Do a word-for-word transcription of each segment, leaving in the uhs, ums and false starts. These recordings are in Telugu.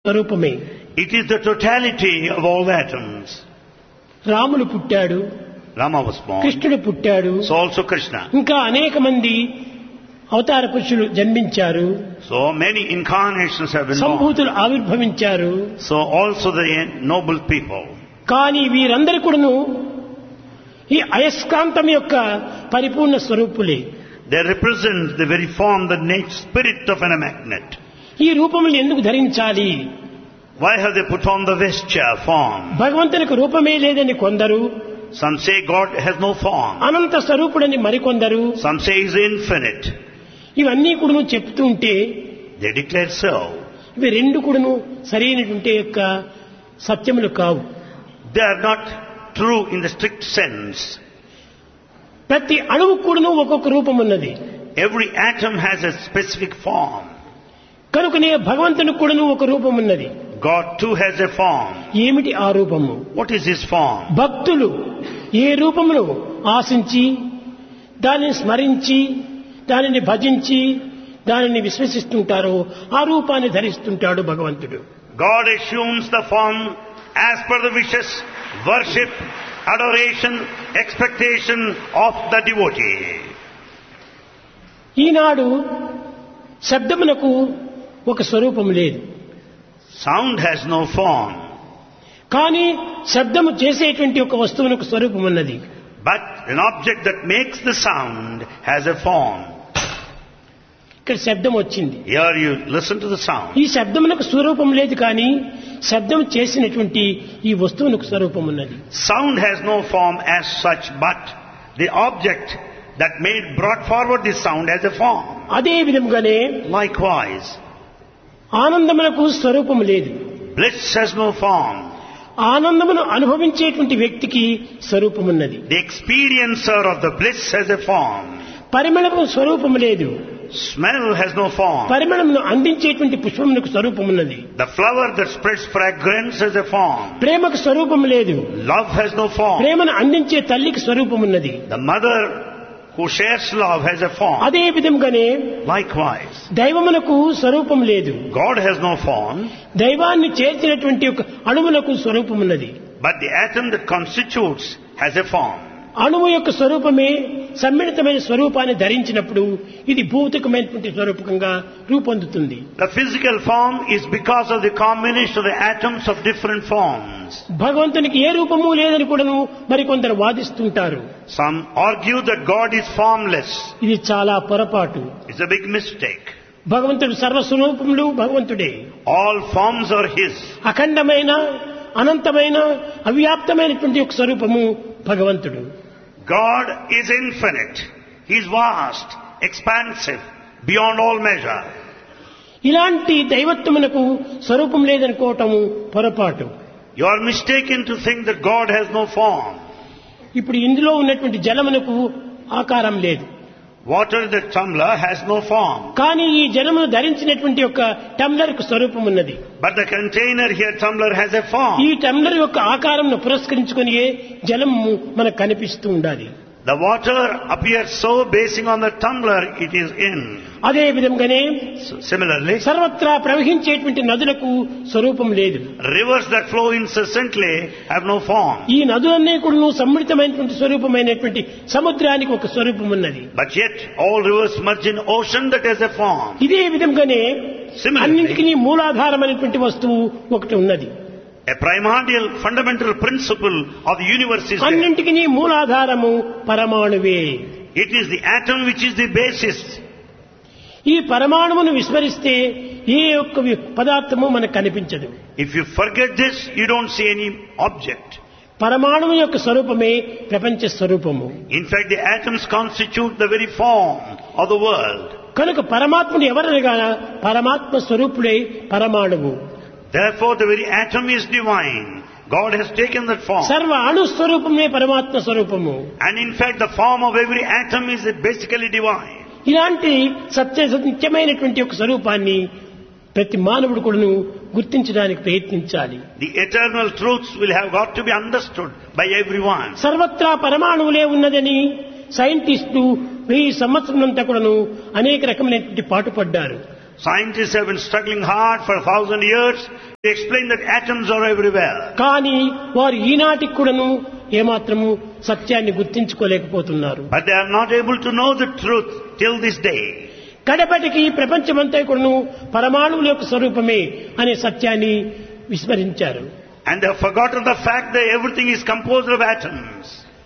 స్వరూపమే. It is the totality of all the atoms. రాముడు పుట్టాడు, Rama was born. కృష్ణుడు పుట్టాడు, So also Krishna. ఇంకా అనేక మంది అవతార పురుషులు జన్మించారు, So many incarnations have been born. సంభూతులు ఆవిర్భవించారు. So also the noble people. కానీ వీరందరూ కూడాను ఈ అయస్కాంతం యొక్క పరిపూర్ణ స్వరూపులే. They represent the very form, the nature, spirit of a magnet. ఈ రూపములు ఎందుకు ధరించాలి? Why have they put on the vesture form? భగవంతునికి రూపమే లేదని కొందరు, Some say God has no form. అనంత స్వరూపుడని మరికొందరు, Some say He is infinite. ఇవన్నీ కూడాను చెప్తూ ఉంటే They declare so. ఇవి రెండు కూడాను సరైనటువంటి యొక్క సత్యములు కావు. They are not true in the strict sense. ప్రతి అణువు కూడాను ఒక్కొక్క రూపం ఉన్నది. Every atom has a specific form. కనుకనే భగవంతునికి కూడాను ఒక రూపం ఉన్నది. God too has a form. ఏమిటి ఆ రూపము? What is His form? భక్తులు ఏ రూపమును ఆశించి దానిని స్మరించి దానిని భజించి దానిని విశ్వసిస్తుంటారో ఆ రూపాన్ని ధరిస్తుంటాడు భగవంతుడు. God assumes the form as per the wishes, worship, adoration, expectation of the devotee. ఈనాడు శబ్దమునకు ఒక స్వరూపం లేదు, Sound has no form. కానీ శబ్దము చేసేటువంటి ఒక వస్తువునకు స్వరూపం ఉన్నది. But an object that makes the sound has a form. ఇక్కడ శబ్దం వచ్చింది. Here you listen to the sound. ఈ శబ్దమునకు స్వరూపం లేదు, కానీ శబ్దం చేసినటువంటి ఈ వస్తువునకు స్వరూపం ఉన్నది. Sound has no form as such, but the object that made brought forward this sound has a form. అదే విధంగానే Likewise, ఆనందమునకు స్వరూపం లేదు. bliss has no form. ఆనందమును అనుభవించేటువంటి వ్యక్తికి స్వరూపం ఉన్నది. The experiencer of the bliss has a form. పరిమళము స్వరూపం లేదు. Smell has no form. పరిమళమును అందించేటువంటి పుష్పమునకు స్వరూపం ఉన్నది. The flower that spreads fragrance has a form. ప్రేమకు స్వరూపం లేదు. Love has no form. ప్రేమను అందించే తల్లికి స్వరూపం ఉన్నది. The mother who shares love has a form. అదే విధంగానే Likewise, దైవమునకు స్వరూపం లేదు. God has no form, దైవాన్ని చేర్చినటువంటి ఒక అణువునకు స్వరూపం ఉన్నది. but the atom that constitutes has a form. అణువు యొక్క స్వరూపమే సమ్మిళితమైన స్వరూపాన్ని ధరించినప్పుడు ఇది భౌతికమైనటువంటి స్వరూపకంగా రూపొందుతుంది. The physical form is because of the combination of the atoms of different forms. భగవంతునికి ఏ రూపము లేదని కూడాను మరికొందరు వాదిస్తుంటారు. Some argue that God is formless. ఇది చాలా పొరపాటు. It's a big mistake. భగవంతుడు సర్వస్వరూపములు భగవంతుడే. All forms are His. అఖండమైన అనంతమైన అవ్యాప్తమైనటువంటి ఒక స్వరూపము భగవంతుడు. God is infinite. He is vast, expansive, beyond all measure. ఇలాంటి దైవత్వమునకు స్వరూపం లేదనుకోవటము పొరపాటు. You are mistaken to think that God has no form. ఇప్పుడు ఇందులో ఉన్నటువంటి జలమునకు ఆకారం లేదు. Water in the tumbler has no form. కానీ ఈ జలమును ధరించినటువంటి ఒక టంబ్లర్ కు స్వరూపం ఉన్నది. But the container here, tumbler, has a form. ఈ టంబ్లర్ యొక్క ఆకారంను పురస్కరించుకొని జలము మనకు కనిపిస్తూ ఉండాలి. The water appears so basing on the tumbler it is in. అదే విధంగానే So, similarly, సర్వత్రా ప్రవహించేటువంటి నదులకు స్వరూపం లేదు. rivers that flow incessantly have no form. ఈ నదులన్నీ కూడా సమ్మిళితమైనటువంటి స్వరూపమైనటువంటి సముద్రానికి ఒక స్వరూపం ఉన్నది. But yet all rivers merge in ocean that has a form. ఇదే విధంగానే Similarly, అన్నింటికీ మూలాధారమైనటువంటి వస్తువు ఒకటి ఉన్నది. a primordial fundamental principle of the universe is there. అన్నింటికీ మూలాధారము పరమాణువే. It is the atom which is the basis. ఈ పరమాణువును విస్మరిస్తే ఏ ఒక్క పదార్థము మనకు కనిపించదు. If you forget this, you don't see any object. పరమాణువు యొక్క స్వరూపమే ప్రపంచ స్వరూపము. In fact, the atoms constitute the very form of the world. కనుక పరమాత్ముడు ఎవరనగా పరమాత్మ స్వరూపుడే పరమాణువు. Therefore, the very atom is divine. God has taken that form. సర్వ అణు స్వరూపమే పరమాత్మ స్వరూపము. And in fact, the form of every atom is basically divine. ఇలాంటి సత్య సత్యమైనటువంటి ఒక స్వరూపాన్ని ప్రతి మానవుడు కూడాను గుర్తించడానికి ప్రయత్నించాలి. The eternal truths will have got to be understood by everyone. సర్వత్రా పరమాణువులే ఉన్నదని సైంటిస్టులు వెయ్యి సంవత్సరం అంతా కూడాను అనేక రకమైనటువంటి పాటుపడ్డారు. Scientists have been struggling hard for a thousand years to explain that atoms are everywhere. కానీ వారు ఈనాటికి కూడాను ఏమాత్రము సత్యాన్ని గుర్తించుకోలేకపోతున్నారు. But they are not able to know the truth till this day. కడపటికి ప్రపంచమంతా కూడాను పరమాణువుల యొక్క స్వరూపమే అనే సత్యాన్ని విస్మరించారు. And they have forgotten the fact that everything is composed of atoms.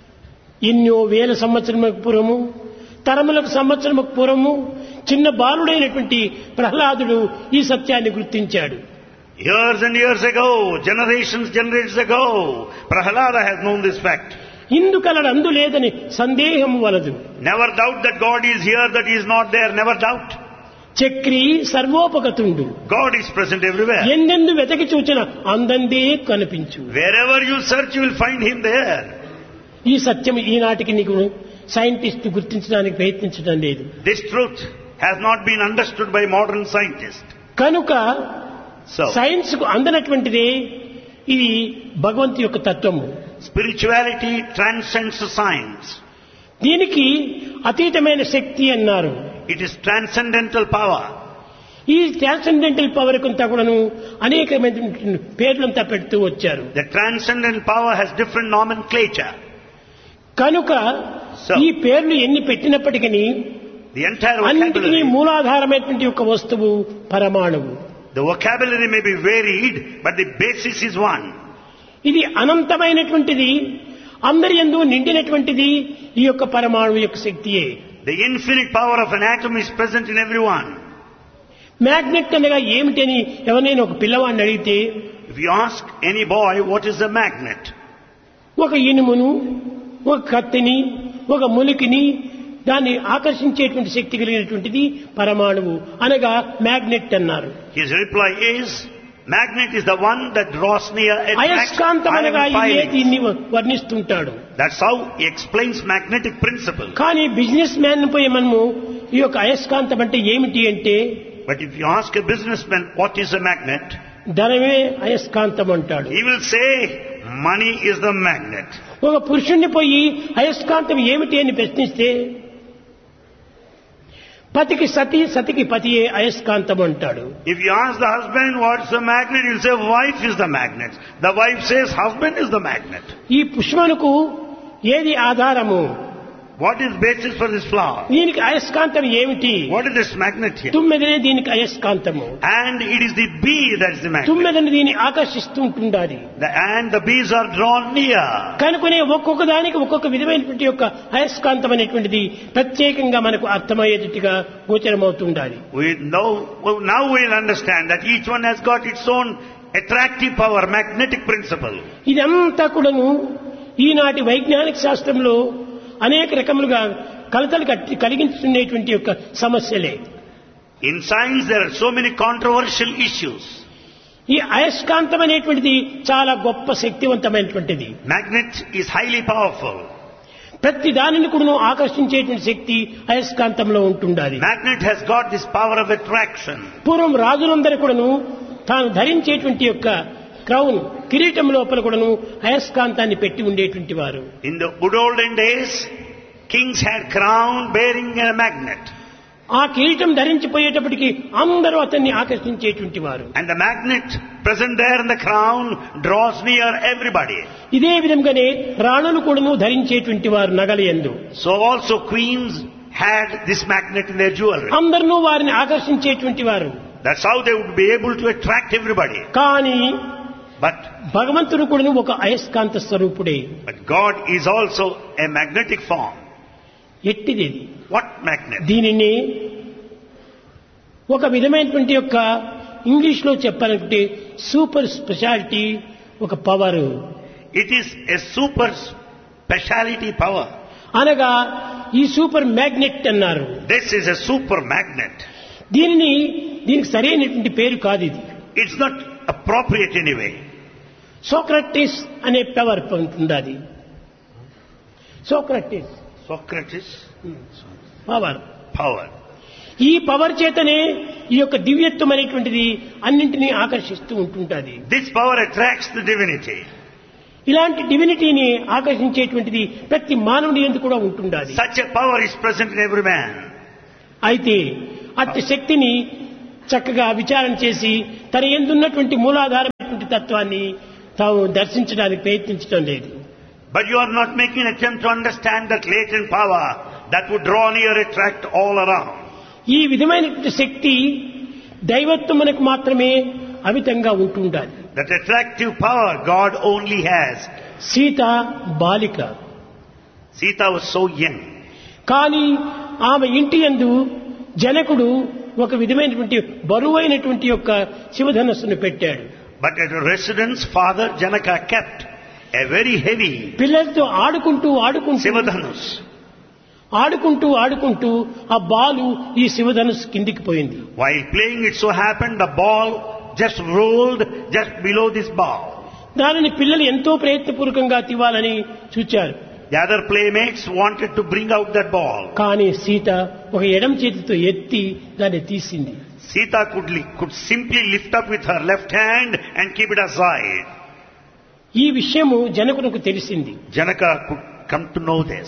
ఎన్నో వేల సంవత్సరములకు పూర్వము, తరములకు సంవత్సరములకు పూర్వము చిన్న బాలుడైనటువంటి ప్రహ్లాదుడు ఈ సత్యాన్ని గుర్తించాడు. Years and years ago, generations, generations ago, Prahlada has known this fact. ఇందుకలడు అందు లేదని సందేహము వలదు. Never doubt that God is here, that He is not there. Never doubt. Chakri సర్వోపగతుండు. God is present everywhere. ఎందెందు వెతకి చూచిన అందందే కనిపించు. Wherever you search, you will find Him there. ఈ సత్యం ఈనాటికి నీకు సైంటిస్ట్ గుర్తించడానికి ప్రయత్నించడం లేదు. This truth has not been understood by modern scientists. కనుక So, సైన్స్ కు అందనటువంటిదే ఇది భగవంతు యొక్క తత్వము. spirituality transcends science. దీనికి అతీతమైన శక్తి అన్నారు. It is transcendental power. ఈ ట్రాన్సెండెంటల్ పవర్ కొంత కూడాను అనేకమైన పేర్లంతా పెడుతూ వచ్చారు. The transcendent power has different nomenclature. కనుక So, ఈ పేర్లు ఎన్ని పెట్టినప్పటికీ the entire అన్నిటికీ vocabulary, మూలాధారమైనటువంటి ఒక వస్తువు పరమాణువు. the vocabulary may be varied, but the basis is one. ఇది అనంతమైనటువంటిది, అందరి యందు నిండినటువంటిది ఈ యొక్క పరమాణువు యొక్క శక్తియే. The infinite power of an atom is present in everyone. Magnet అనగా ఏమిటని ఎవరైనా ఒక పిల్లవాడిని అడిగితే, If you ask any boy what is a magnet, ఒక ఇనుమును, ఒక కత్తిని, ఒక ములికిని దాన్ని ఆకర్షించేటువంటి శక్తి కలిగినటువంటిది పరమాణువు అనగా మ్యాగ్నెట్ అన్నారు. his reply is, magnet is the one that draws near, attracts అయస్కాంతం అనగా iron ఇదే filings. దీన్ని వర్ణిస్తుంటాడు. That's how he explains magnetic principle. కానీ బిజినెస్ మ్యాన్ పోయి మనము ఈ యొక్క అయస్కాంతం అంటే ఏమిటి అంటే, But if you ask a businessman what is a magnet, ధనమే అయస్కాంతం అంటాడు. he will say money is the magnet. ఒక పురుషుణ్ణి పోయి అయస్కాంతం ఏమిటి అని ప్రశ్నిస్తే, పతికి సతి, సతికి పతియే అయస్కాంతం అంటాడు. If you ask the husband what's the magnet, he'll say wife is the magnet. The wife says husband is the magnet. ఈ పుష్పమునకు ఏది ఆధారము? What is basis for this flower? దీనికి అయస్కాంతం ఏమిటి? What is this magnet here? తుమ్మెదనే దీనికి అయస్కాంతము. And it is the bee that is the magnet. తుమ్మెదని దీన్ని ఆకర్షిస్తూ ఉంటుండాలి. The, and the bees are drawn near. కనుకనే ఒక్కొక్క దానికి ఒక్కొక్క విధమైనటువంటి యొక్క అయస్కాంతం అనేటువంటిది ప్రత్యేకంగా మనకు అర్థమయ్యేటట్టుగా గోచరమవుతుండాలి. We know, well, now we'll understand that each one has got its own attractive power, magnetic principle. ఇదంతా కూడాను ఈనాటి వైజ్ఞానిక శాస్త్రంలో అనేక రకములుగా కలతలు కట్టి కలిగించుకునేటువంటి యొక్క సమస్యలే. In science there are so many controversial issues. ఈ అయస్కాంతం అనేటువంటిది చాలా గొప్ప శక్తివంతమైనటువంటిది. Magnet is highly powerful. ప్రతి దానిని కూడాను ఆకర్షించేటువంటి శక్తి అయస్కాంతంలో ఉంటుండాలి. Magnet has got this power of attraction. పూర్వం రాజులందరూ కూడాను తాను ధరించేటువంటి యొక్క క్రౌన్ కిరీటం లోపల కూడాను అయస్కాంతాన్ని పెట్టి ఉండేటువంటి వారు. In the good olden days, kings had crown bearing a magnet. ఆ కిరీటం ధరించిపోయేటప్పటికి అందరూ అతన్ని ఆకర్షించేటువంటి వారు. And the magnet present there in the crown draws near everybody. ఇదే విధంగానే రాణులు కూడాను ధరించేటువంటి వారు నగలయందు. So also queens had this magnet in their jewelry. అందరూ వారిని ఆకర్షించేటువంటి వారు. That's how they would be able to attract everybody. కానీ But, భగవంతుడు కూడాను ఒక అయస్కాంత స్వరూపుడే. but God is also a magnetic form. ఎట్టిది? What magnet? దీనిని ఒక విధమైనటువంటి యొక్క ఇంగ్లీష్ లో చెప్పాలంటే సూపర్ స్పెషాలిటీ, ఒక power. It is a super speciality power. అనగా ఈ సూపర్ మ్యాగ్నెట్ అన్నారు. This is a super magnet. దీనిని దీనికి సరైనటువంటి పేరు కాదు ఇది. It's not appropriate anyway. Socrates అనే పవర్ ఉంటుంది. Socrates Socrates, power. power. ఈ పవర్ చేతనే ఈ యొక్క దివ్యత్వం అనేటువంటిది అన్నింటినీ ఆకర్షిస్తూ ఉంటుంటుంది. This power attracts the divinity. ఇలాంటి డివినిటీని ఆకర్షించేటువంటిది ప్రతి మానవుడి యందు కూడా ఉంటుండాలి. Such a power is present in every man. అయితే అట్టి శక్తిని చక్కగా విచారణ చేసి తన యందున్నటువంటి మూలాధారమైనటువంటి తత్వాన్ని తాము దర్శించడానికి ప్రయత్నించడం లేదు. But you are not making an attempt to understand that latent power that would draw near, attract all around. ఈ విధమైనటువంటి శక్తి దైవత్వమునకు మాత్రమే అమితంగా ఉంటుండాలి. That attractive power God only has. Sita బాలిక, Sita was so young. కానీ ఆమె ఇంటి యందు జనకుడు ఒక విధమైనటువంటి బరువైనటువంటి యొక్క శివధనస్సును పెట్టాడు. But at her residence, Father Janaka kept a very heavy పిల్లలతో ఆడుకుంటూ ఆడుకుంటూ Sivadhanus. ఆడుకుంటూ ఆడుకుంటూ ఆ బాలు ఈ శివధనుస్సు కిందికి పోయింది. While playing, it so happened the ball just rolled just below this ball. దానిని పిల్లలు ఎంతో ప్రయత్నపూర్వకంగా తీవాలని చూచారు. The other playmates wanted to bring out that ball. కానీ సీత ఒక ఎడమ చేతితో ఎత్తి దాన్ని తీసింది. Sita could, li- could simply lift up with her left hand and keep it aside. ఈ విషయము జనకునకు తెలిసింది. Janaka could come to know this.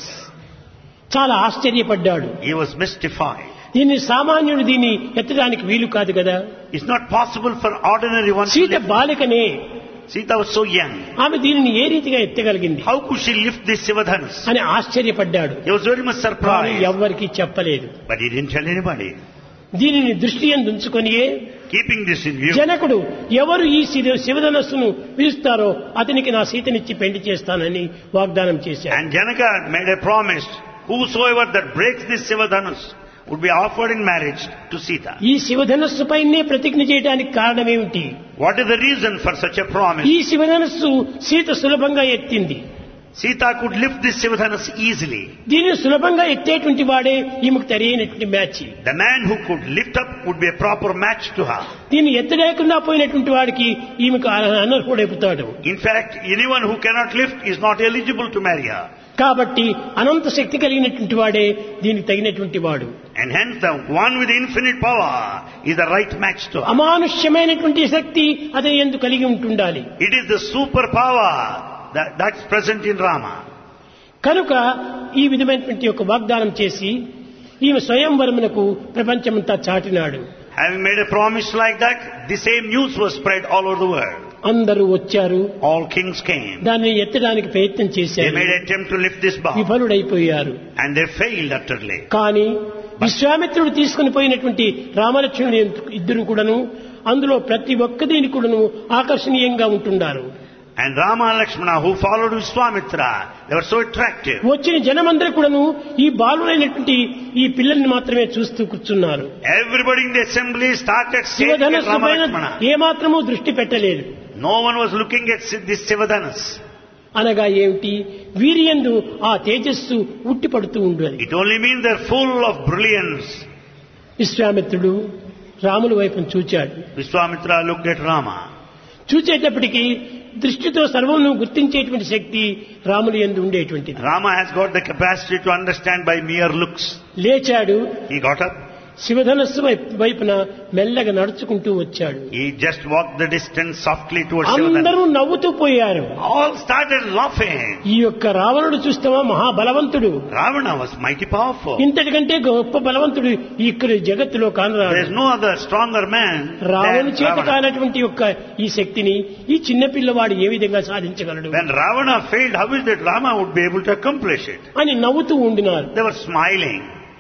చాలా ఆశ్చర్యపడ్డాడు. He was mystified. దీన్ని సామాన్యుడు దీన్ని ఎత్తడానికి వీలు కాదు కదా. It's not possible for ordinary one to Sita lift. బాలికనే, Sita was so young. ఆమె దీనిని ఏ రీతిగా ఎత్తగలిగింది How could she lift this Sivadhanus? అని ఆశ్చర్యపడ్డాడు. He was very much కానీ surprised. ఎవ్వరికీ చెప్పలేదు. But he didn't tell anybody. దీనిని దృష్టి యందు ఉంచుకొనియే Keeping this in view, జనకుడు ఎవరు ఈ శివ- శివధనస్సును పిలుస్తారో అతనికి నా సీతనిచ్చి పెళ్లి చేస్తానని వాగ్దానం చేశాడు. and Janaka made a promise, whosoever that breaks this Sivadhanus would be offered in marriage to Sita. ఈ శివధనస్సు పైనే ప్రతిజ్ఞ చేయడానికి కారణమేమిటి? What is the reason for such a promise? ఈ శివధనస్సు సీత సులభంగా ఎత్తింది. Sita could lift this Sivadhanus easily. దీనిని సులభంగా ఎత్తేటువంటి వాడే ఈమెకు తెలియనటువంటి match. The man who could lift up would be a proper match to her. దీన్ని ఎత్తలేకుండా పోయినటువంటి వాడికి ఈమెకు అనర్హుడైపోతాడు. In fact, anyone who cannot lift is not eligible to marry her. కాబట్టి అనంత శక్తి కలిగినటువంటి వాడే దీనికి తగినటువంటి వాడు. And hence the one with infinite power is the right match to her. అమానుష్యమైనటువంటి శక్తి అతని యందు కలిగి ఉంటుండాలి. It is the superpower that, that's present in Rama. కనుక ఈ విధమైనటువంటి ఒక వాగ్దానం చేసి ఈమె స్వయంవరమునకు ప్రపంచమంతా చాటినాడు. Having made a promise like that, the same news was spread all over the world. అందరూ వచ్చారు. All kings came. దాన్ని ఎత్తడానికి ప్రయత్నం They చేశారు. made an attempt to lift this bow, విఫలుడైపోయారు. and they failed utterly. కానీ విశ్వామిత్రుడు తీసుకుని పోయినటువంటి రామలక్ష్మణుడు ఇద్దరు కూడాను అందులో ప్రతి ఒక్క దీని కూడాను ఆకర్షణీయంగా ఉంటున్నారు. And Rama and Lakshmana, who followed Vishwamitra, they were so attractive. వచ్చిన జనమందరూ కూడాను ఈ బాలుడైనటువంటి ఈ పిల్లల్ని మాత్రమే చూస్తూ కూర్చున్నారు. Everybody in the assembly started staring at శివధనస్సు Rama పైన Lakshmana. ఏమాత్రమూ దృష్టి పెట్టలేదు. No one was looking at this Sivadhanus. అనగా ఏమిటి? వీరియందు ఆ తేజస్సు ఉట్టిపడుతూ ఉండేది. It only means they're full of brilliance. విశ్వామిత్రుడు రాముల వైపును చూచాడు. Vishwamitra looked at Rama. చూచేటప్పటికి దృష్టితో సర్వమును గుర్తించేటువంటి శక్తి రాముని యందు ఉండేటువంటిది. Rama has got the capacity to understand by mere looks. లేచాడు. He got up. శివధనస్సు వైపు- వైపున మెల్లగా నడుచుకుంటూ వచ్చాడు. He just walked the distance softly towards అందరూ Sivadhanus. నవ్వుతూ పోయారు. All started laughing. ఈ యొక్క రావణుడు చూస్తావా మహాబలవంతుడు, Ravana was mighty powerful. ఇంతటికంటే గొప్ప బలవంతుడు ఇక్కడ జగత్తులో There కానరాడు. is no other stronger man రావణు than చేత Ravana. కానటువంటి యొక్క ఈ శక్తిని ఈ చిన్న పిల్లవాడు ఏ విధంగా సాధించగలడు When Ravana failed, how is that Rama would be able to accomplish it? అని నవ్వుతూ ఉండినారు. They were smiling.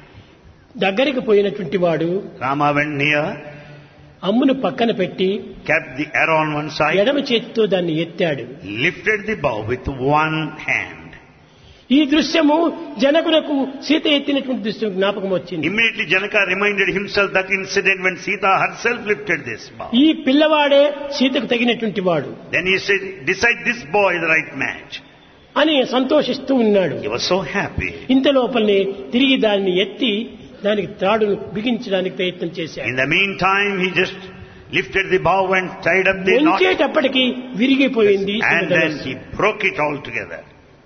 దగ్గరికి పోయినటువంటి వాడు Rama went near, అమ్మును పక్కన పెట్టి kept the arrow on one side, ఎడమ చేతితో దాన్ని ఎత్తాడు. lifted the bow with one hand. ఈ దృశ్యము జనకునకు సీత ఎత్తినటువంటి దృశ్యం జ్ఞాపకం వచ్చింది. Immediately Janaka reminded himself that incident when Sita herself lifted this bow. ఈ పిల్లవాడే సీతకు తగినటువంటి వాడు Then he said, decide this boy is the right match. అని సంతోషిస్తూ ఉన్నాడు. He was so happy. ఇంత లోపలనే తిరిగి దాన్ని ఎత్తి దానికి తాడును బిగించడానికి ప్రయత్నం చేశాడు. In the meantime, he just lifted the bow and tied up the knot, ఉంచేటప్పటికి విరిగిపోయింది. and then he broke it all together.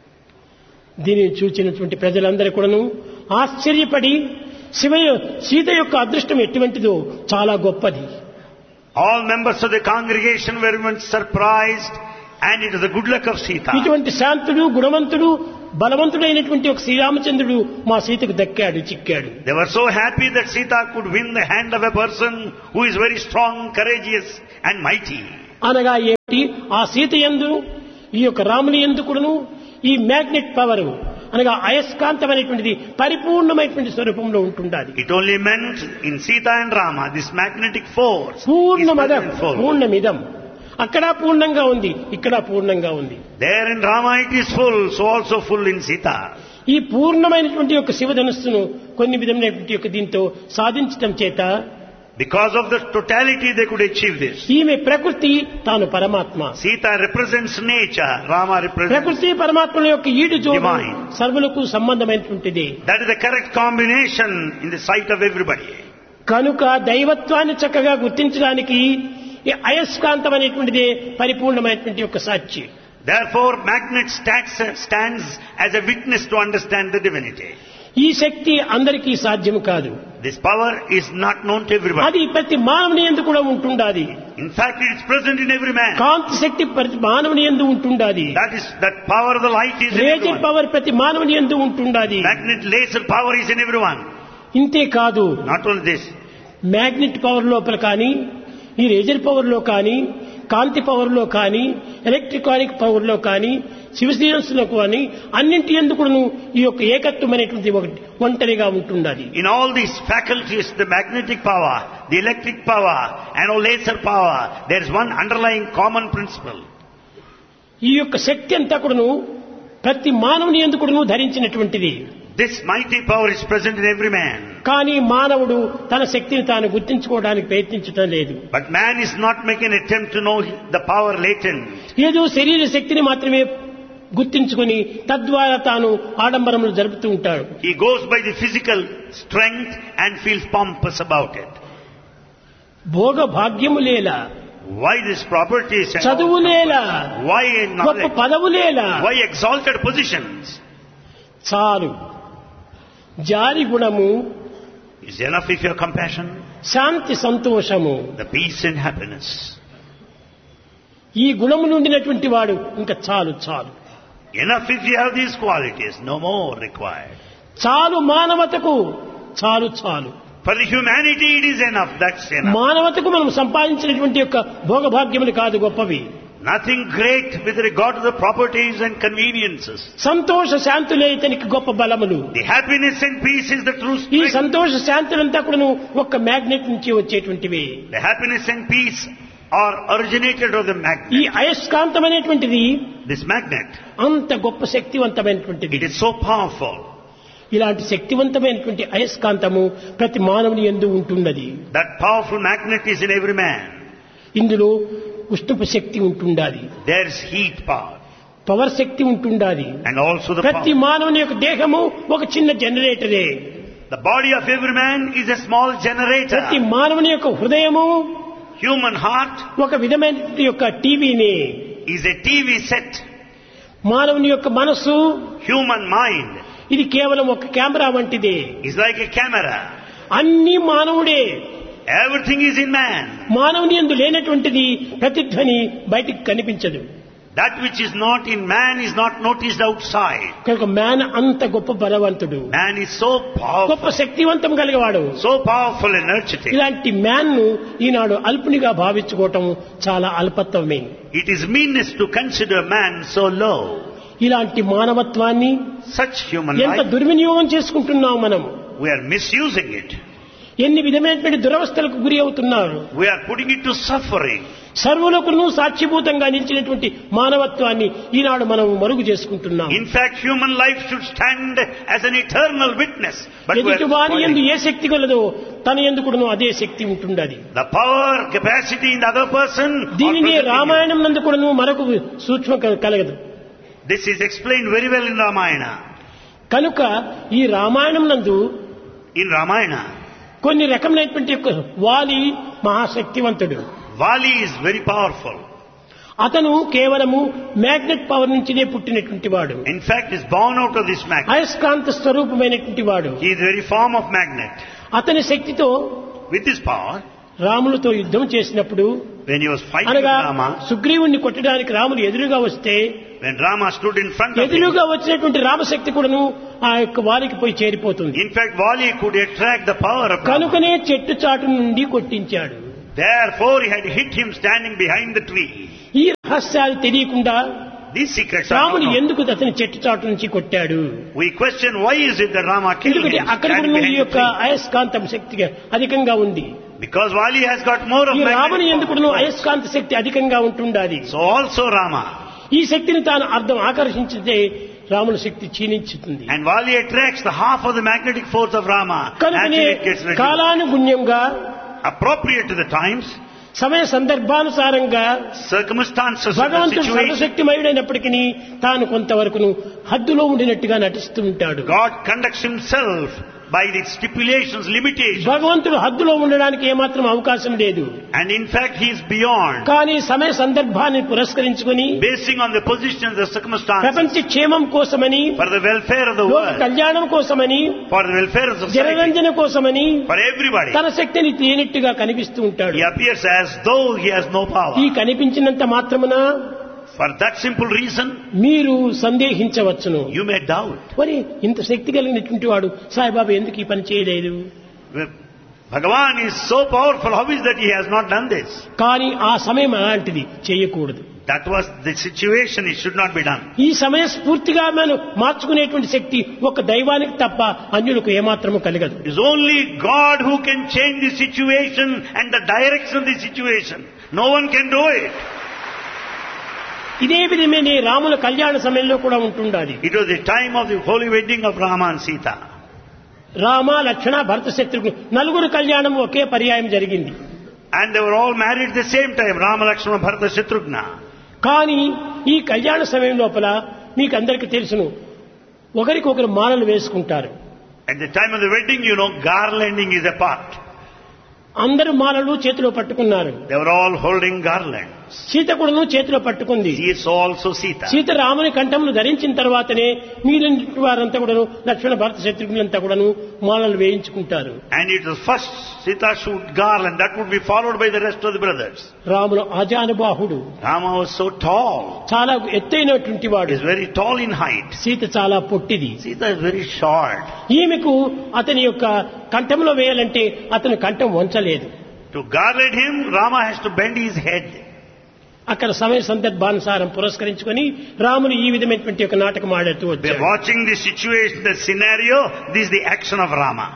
దీనిని చూచినటువంటి ప్రజలందరూ కూడాను ఆశ్చర్యపడి శివ సీత యొక్క అదృష్టం ఎటువంటిదో చాలా గొప్పది. All members of the congregation were very much surprised And it was the good luck of Sita. ఇటువంటి శాంతుడు గుణవంతుడు బలవంతుడైనటువంటి ఒక శ్రీరామచంద్రుడు మా సీతకు దక్కాడు చిక్కాడు. They were so happy that Sita could win the hand of a person who is very strong, courageous and mighty. అనగా ఏమిటి? ఆ సీత యందు ఈ యొక్క రాముని యందు కూడాను ఈ మ్యాగ్నెట్ పవర్ అనగా అయస్కాంతమైనటువంటిది పరిపూర్ణమైనటువంటి స్వరూపంలో ఉంటుండాలి. It only meant in Sita and Rama this magnetic force. పూర్ణమదం పూర్ణమిదం. అక్కడ పూర్ణంగా ఉంది, ఇక్కడ పూర్ణంగా ఉంది. There in Rama it is full, so also full in Sita. ఈ పూర్ణమైనటువంటి యొక్క శివధనుస్సును కొన్ని విధమైనటువంటి యొక్క దీంతో సాధించడం చేత Because of the totality they could achieve this. ఈమె ప్రకృతి, తాను పరమాత్మ. Sita represents nature, Rama represents ప్రకృతి పరమాత్మల యొక్క ఈడు జోడు divine. సర్వులకు సంబంధమైనటువంటిది. That is the correct combination in the sight of everybody. కనుక దైవత్వాన్ని చక్కగా గుర్తించడానికి ఈ అయస్కాంతం అనేటువంటిదే పరిపూర్ణమైనటువంటి యొక్క సాక్షి. Therefore magnet stands, stands as a witness to understand the divinity. ఈ శక్తి అందరికీ సాధ్యం కాదు. This power is not known to everybody. అది ప్రతి మానవుని యందు కూడా ఉంటుండాది. In fact it is present in every man. కాంతి శక్తి ప్రతి మానవుని యందు ఉంటుండాది. That is, that power of the light is in laser everyone. Power ప్రతి మానవుని యందు ఉంటుండాది. Magnet laser power is in everyone. ఇంతే కాదు, Not only this, magnet power లోపల కానీ ఈ లేజర్ పవర్ లో కానీ కాంతి పవర్ లో కానీ ఎలక్ట్రికానిక్ పవర్ లో కానీ శివసీనస్ లో కానీ అన్నింటి ఎందుకు ఈ యొక్క ఏకత్వం అనేటువంటి ఒకటి ఒంటరిగా ఉంటుండాలి. in all these faculties, the magnetic power, the electric power and all laser power, there is one underlying common principle. ఈ యొక్క శక్తి అంతా కూడాను ప్రతి మానవుని యందు కూడాను ధరించినటువంటిది. This mighty power is present in every man. కానీ మానవుడు తన శక్తిని తాను గుర్తించుకోవడానికి ప్రయత్నించడం లేదు. But man is not making an attempt to know the power latent. ఏదో శరీర శక్తిని మాత్రమే గుర్తించుకొని తద్వారా తాను ఆడంబరములు జరుపుతూ ఉంటాడు. He goes by the physical strength and feels pompous about it. భోగ భాగ్యము లేలా, Why this properties? and చదువు లేలా, Why గొప్ప knowledge? పదవు లేలా, Why exalted positions? చాలు. జారి గుణము, Is enough if you have compassion, శాంతి సంతోషము, the peace and happiness. ఈ గుణము నుండినటువంటి వాడు ఇంకా చాలు చాలు. Enough if you have these qualities, no more required. చాలు మానవతకు, చాలు చాలు. For the humanity it is enough, that's enough. మానవతకు మనం సంపాదించినటువంటి యొక్క భోగభాగ్యములు కాదు గొప్పవి. Nothing great with regard to the properties and conveniences. సంతోష శాంతులే ఇతనికి గొప్ప బలములు. The happiness and peace is the true ఈ strength. సంతోష శాంతులంతా కూడా ఒక్క మ్యాగ్నెట్ నుంచి వచ్చేటువంటివి. The happiness and peace are originated of the ఈ magnet. అయస్కాంతం అనేటువంటిది This magnet, అంత గొప్ప శక్తివంతమైనటువంటిది. it is so powerful. ఇలాంటి శక్తివంతమైనటువంటి అయస్కాంతము ప్రతి మానవుని యందు ఉంటున్నది. That powerful magnet is in every man. ఇందులో ఉష్ణపు శక్తి ఉంటుండాలి, There is heat power power శక్తి ఉంటుండాలి. and also the ప్రతి power. మానవుని యొక్క దేహము ఒక చిన్న జనరేటరే. The body of every man is a small generator. ప్రతి మానవుని యొక్క హృదయము Human heart ఒక విధమైన యొక్క టీవీనే. is a T V set. మానవుని యొక్క మనస్సు Human mind ఇది కేవలం ఒక కెమెరా వంటిదే. is like a camera. అన్ని మానవుడే. Everything is in man. మానవుని యందు లేనటువంటిది ప్రతిధ్వని బయటికి కనిపించదు. That which is not in man is not noticed outside. కనుక మ్యాన్ అంత గొప్ప బలవంతుడు, Man is so గొప్ప powerful, శక్తివంతం కలిగవాడు. so powerful and energetic. ఇలాంటి మ్యాన్ ను ఈనాడు అల్పునిగా భావించుకోవటం చాలా అల్పత్వమే. It is meanness to consider man so low. ఇలాంటి మానవత్వాన్ని Such human ఎంత life, దుర్వినియోగం చేసుకుంటున్నాం మనం. we are misusing it. ఎన్ని విధమైనటువంటి దురవస్థలకు గురి అవుతున్నారు. We are putting it to suffering. సర్వులకును సాక్షిభూతంగా నిలిచినటువంటి మానవత్వాన్ని ఈనాడు మనం మరుగు చేసుకుంటున్నాం. In fact, human life should stand as an eternal witness. But we ఎదుటి వారి యందు are ఏ శక్తి కలదో తన యందు కూడాను అదే శక్తి ఉంటుండది. the power, capacity in the other person. are దీనినే present in you. రామాయణం నందు కూడాను మరొక సూక్ష్మ కలగదు. This is explained very well in Ramayana. కనుక ఈ రామాయణం నందు In Ramayana, కొన్ని రకమైనటువంటి యొక్క వాలి మహాశక్తివంతుడు. Vali is very powerful. అతను కేవలము మ్యాగ్నెట్ పవర్ నుంచినే పుట్టినటువంటి వాడు. In fact, is born out of this magnet. అయస్కాంత స్వరూపమైనటువంటి వాడు. He is the very form of magnet. అతని శక్తితో With his power, రాములతో యుద్ధం చేసినప్పుడు when he was fighting అనగా Rama, సుగ్రీవుణ్ణి కొట్టడానికి రాములు ఎదురుగా వస్తే when Rama stood in front of him, ఎదురుగా వచ్చినటువంటి రామశక్తి కూడాను ఆ యొక్క వారికి పోయి చేరిపోతుంది. in fact Vali could attract the power of Rama. కనుకనే చెట్టు చాటు నుండి కొట్టించాడు. Therefore he had hit him standing behind the tree. ఈ రహస్యాలు తెలియకుండా These secrets are రాముడు not known. ఎందుకు అతని చెట్టు చాటు నుంచి కొట్టాడు? We question why is it that Rama killed ఎందుకంటే him అక్కడ standing కూడా ఈ behind the యొక్క tree? అయస్కాంతం శక్తిగా అధికంగా ఉంది. Because Vali has got more of ఈ రాముని magnetic ఎందుకు power. అయస్కాంత శక్తి అధికంగా ఉంటుండాలి. So also Rama. ఈ శక్తిని తాను అర్థం ఆకర్షించితే రాముని శక్తి క్షీణించుతుంది. And Vali attracts the half of the magnetic force of Rama. కనుకనే Actually it gets reduced. కాలానుగుణ్యంగా Appropriate to the times, సమయ సందర్భానుసారంగా circumstances of the భగవంతుడు situation, సర్వశక్తిమయుడైనప్పటికీ తాను కొంతవరకును హద్దులో ఉండినట్టుగా నటిస్తూ ఉంటాడు. God conducts himself by the stipulations, limitations. భగవంతుడు హద్దులో ఉండడానికి ఏమాత్రం అవకాశం లేదు. And in fact he is beyond. కానీ సమయ సందర్భాన్ని పురస్కరించుకొని Basing on the position of the circumstances, ప్రపంచ క్షేమం కోసమని, for the welfare of the లోక world, కళ్యాణం కోసమని, for the welfare of society, జనరంజన కోసమని for everybody, తన శక్తిని తేనెట్టుగా కనిపిస్తూ ఉంటాడు. he appears as though he has no power. ఈ కనిపించినంత మాత్రమున For that simple reason, మీరు సందేహించవచ్చును. you may doubt. మరి ఇంత శక్తి కలిగినటువంటి వాడు సాయిబాబా ఎందుకు ఈ పని చేయలేదు? Bhagavan is so powerful, how is that he has not done this? కానీ ఆ సమయం అలాంటిది, చేయకూడదు. That was the situation, it should not be done. ఈ సమయ స్ఫూర్తిగా మనం మార్చుకునేటువంటి శక్తి ఒక దైవానికి తప్ప అన్యులకు ఏమాత్రము కలగదు. It is only God who can change the situation and the direction of the situation. No one can do it. ఇదే విధమైన రాముల కళ్యాణ సమయంలో కూడా ఉంటుండాలి. It was the time of the holy wedding of Rama and Sita. Rama, లక్ష్మణ, భరత, శత్రుఘ్న నలుగురు కళ్యాణం ఒకే పర్యాయం జరిగింది. And they were all married at the same time, Rama, Lakshmana, Bharata, Shatrughna. కానీ ఈ కళ్యాణ సమయం లోపల మీకు అందరికీ తెలుసును, ఒకరికొకరు మాలలు వేసుకుంటారు. At the time of the wedding, you know, garlanding is a part. అందరూ మాలలు చేతిలో పట్టుకున్నారు. They were all holding garlands. Sita కూడాను చేతిలో పట్టుకుంది. She saw also Sita. Sita రాముని కంఠమును ధరించిన తర్వాతనే మీరంటి వారంతా కూడాను, లక్ష్మణ, భరత, శత్రుఘ్నులంతా కూడాను మాలలు వేయించుకుంటారు. And it was first Sita should garland, that would be followed by the rest of the brothers. రాముడు ఆజానుబాహుడు, Rama was so tall. చాలా ఎత్తైనటువంటి He వాడు. is very tall in height. Sita చాలా పొట్టిది. Sita is very short. ఈమెకు అతని యొక్క కంఠంలో వేయాలంటే అతని కంఠం వంచలేదు. To garland him, Rama has to bend his head. అక్కడ సమయ సందర్భానుసారం పురస్కరించుకొని రాముని ఈ విధమైనటువంటి ఒక నాటకం ఆడుతూ By వచ్చాడు. watching the situation, the scenario, this is the action of Rama.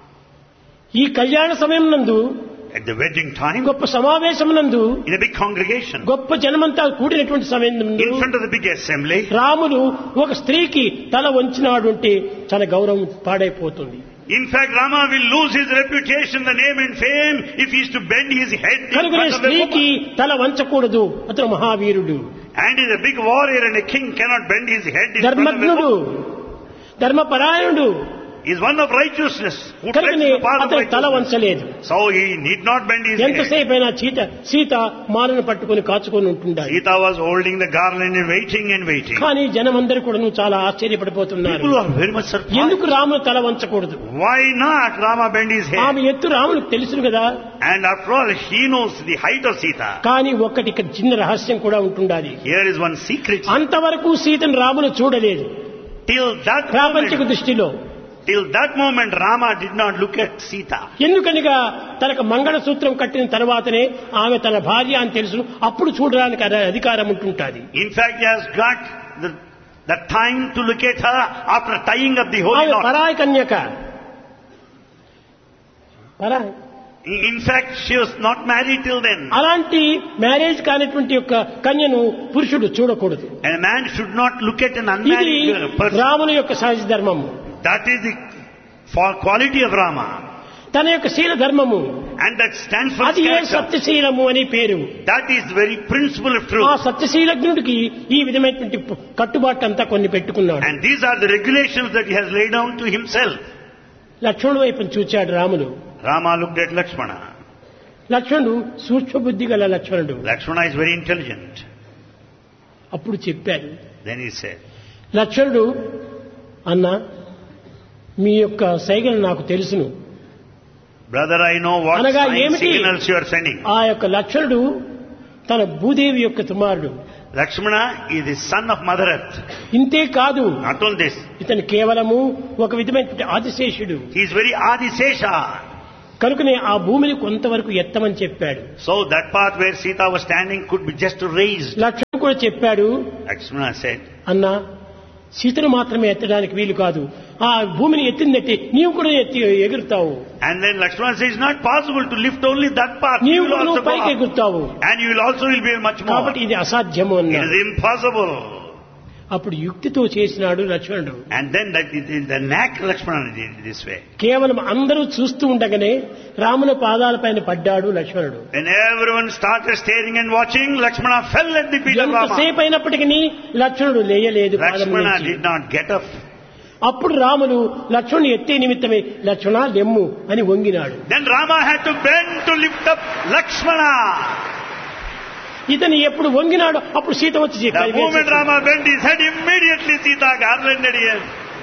ఈ కళ్యాణ సమయం నందు, At the wedding time, గొప్ప సమావేశం నందు, in a big congregation, గొప్ప జనమంతా కూడినటువంటి సమయం నందు in front of the big assembly, రాముడు ఒక స్త్రీకి తల వంచినాడు అంటే చాలా గౌరవం పాడైపోతుంది. in fact, Rama will lose his reputation, the name and fame, if he is to bend his head in కనుక front of the స్త్రీకి woman. తల వంచకూడదు, అతను మహావీరుడు, And is a big warrior and a king cannot bend his head in front of a ధర్మజ్ఞుడు, woman. ధర్మపరాయణుడు, He is one of righteousness, who treads కనుకనే the path of అతను తల righteousness. వంచలేదు. So he need not bend his head. ఎంతసేపు అయినా సీత సీత మాలను పట్టుకొని కాచుకొని ఉంటుండాలి. Sita was holding the garland and waiting and waiting. కానీ జనమందరూ కూడా చాలా ఆశ్చర్యపడిపోతున్నారు. People are very much surprised. ఎందుకు రాముడు తల వంచకూడదు? Why not Rama bend his head? ఆమె ఎత్తు రాముడికి తెలుసును కదా. And after all, he knows the height of Sita. కానీ ఒక్కటి ఇక్కడ చిన్న రహస్యం కూడా ఉంటుండాలి. Here is one secret. అంతవరకు సీతను రాముడు చూడలేదు. Till that ప్రాపంచిక moment, దృష్టిలో till that moment, Rama did not look at Sita. ఎందుకనగా తనకు మంగళసూత్రం కట్టిన తర్వాతనే ఆమె తన భార్య అని తెలుసు, అప్పుడు చూడడానికి అది అధికారం ఉంటుంటుంది. In fact, he has got the, the time to look at her after tying up the holy ఆమె knot. పరాయి కన్యక. పరాయి. In fact, she was not married till then. అలాంటి మ్యారేజ్ కానిటువంటి యొక్క కన్యను పురుషుడు చూడకూడదు. And a man should not look at an ఇది unmarried girl, person. రాముని యొక్క సహజ ధర్మము. That is the for quality of Rama. తన యొక్క శీల ధర్మము, And that stands for అది ఏ character. సత్యశీలము అని పేరు. That is the very principle of ఆ truth. సత్యశీలజ్ఞుడికి ఈ విధమైనటువంటి కట్టుబాటు అంతా కొన్ని పెట్టుకున్నాడు. And these are the regulations that he has laid down to himself. లక్ష్మణుడు వైపు చూచాడు రాముడు. Rama looked at Lakshmana. లక్ష్మణుడు సూక్ష్మ బుద్ధి గల లక్ష్మణుడు. Lakshmana is very intelligent. అప్పుడు చెప్పాడు, Then he said, లక్ష్మణుడు, అన్న మీ యొక్క సైగలు నాకు తెలుసును, Brother, I know what అనగా sign ఏమిటి? signals you are sending. ఆ యొక్క లక్ష్మణుడు తన భూదేవి యొక్క కుమారుడు. Lakshmana is the son of Mother Earth. ఇంతే కాదు, Not only this, ఇతను కేవలము ఒక విధమైనటువంటి ఆదిశేషుడు. he is very Adisesha. కనుకనే ఆ భూమిని కొంతవరకు ఎత్తమని చెప్పాడు. So that part where Sita was standing could be just raised. లక్ష్మణుడు కూడా చెప్పాడు, Lakshmana said, అన్నా సీతను మాత్రమే ఎత్తడానికి వీలు కాదు, ఆ భూమిని ఎత్తిందట్టి నీవు కూడా ఎత్తి ఎగురుతావు, and then Lakshmana says, it's not possible to lift only that part. You నీవు will కూడా also నువ్వు go పైకి up. ఎగురుతావు, And you will also will be much more. కాబట్టి ఇది అసాధ్యము It అన్నాడు. is impossible. అప్పుడు యుక్తితో చేసినాడు లక్ష్మణుడు. And then that is the knack Lakshmana did it this way. కేవలం అందరూ చూస్తూ ఉండగానే రాముని పాదాలపైన పడ్డాడు లక్ష్మణుడు. When everyone started staring and watching, Lakshmana fell at the feet of Rama. ఎంతసేపు అయినప్పటికీ లక్ష్మణుడు లేయలేదు పాదం Lakshmana నుంచి. did not get up. అప్పుడు రాముడు లక్ష్మణుని ఎత్తే నిమిత్తమే లక్ష్మణ లెమ్ము అని వంగినాడు. Then Rama had to bend to lift up Lakshmana. ఇతను ఎప్పుడు వంగినాడు అప్పుడు సీత వచ్చి The పై moment వేసేసింది. Rama bent his head, immediately Sita garlanded him.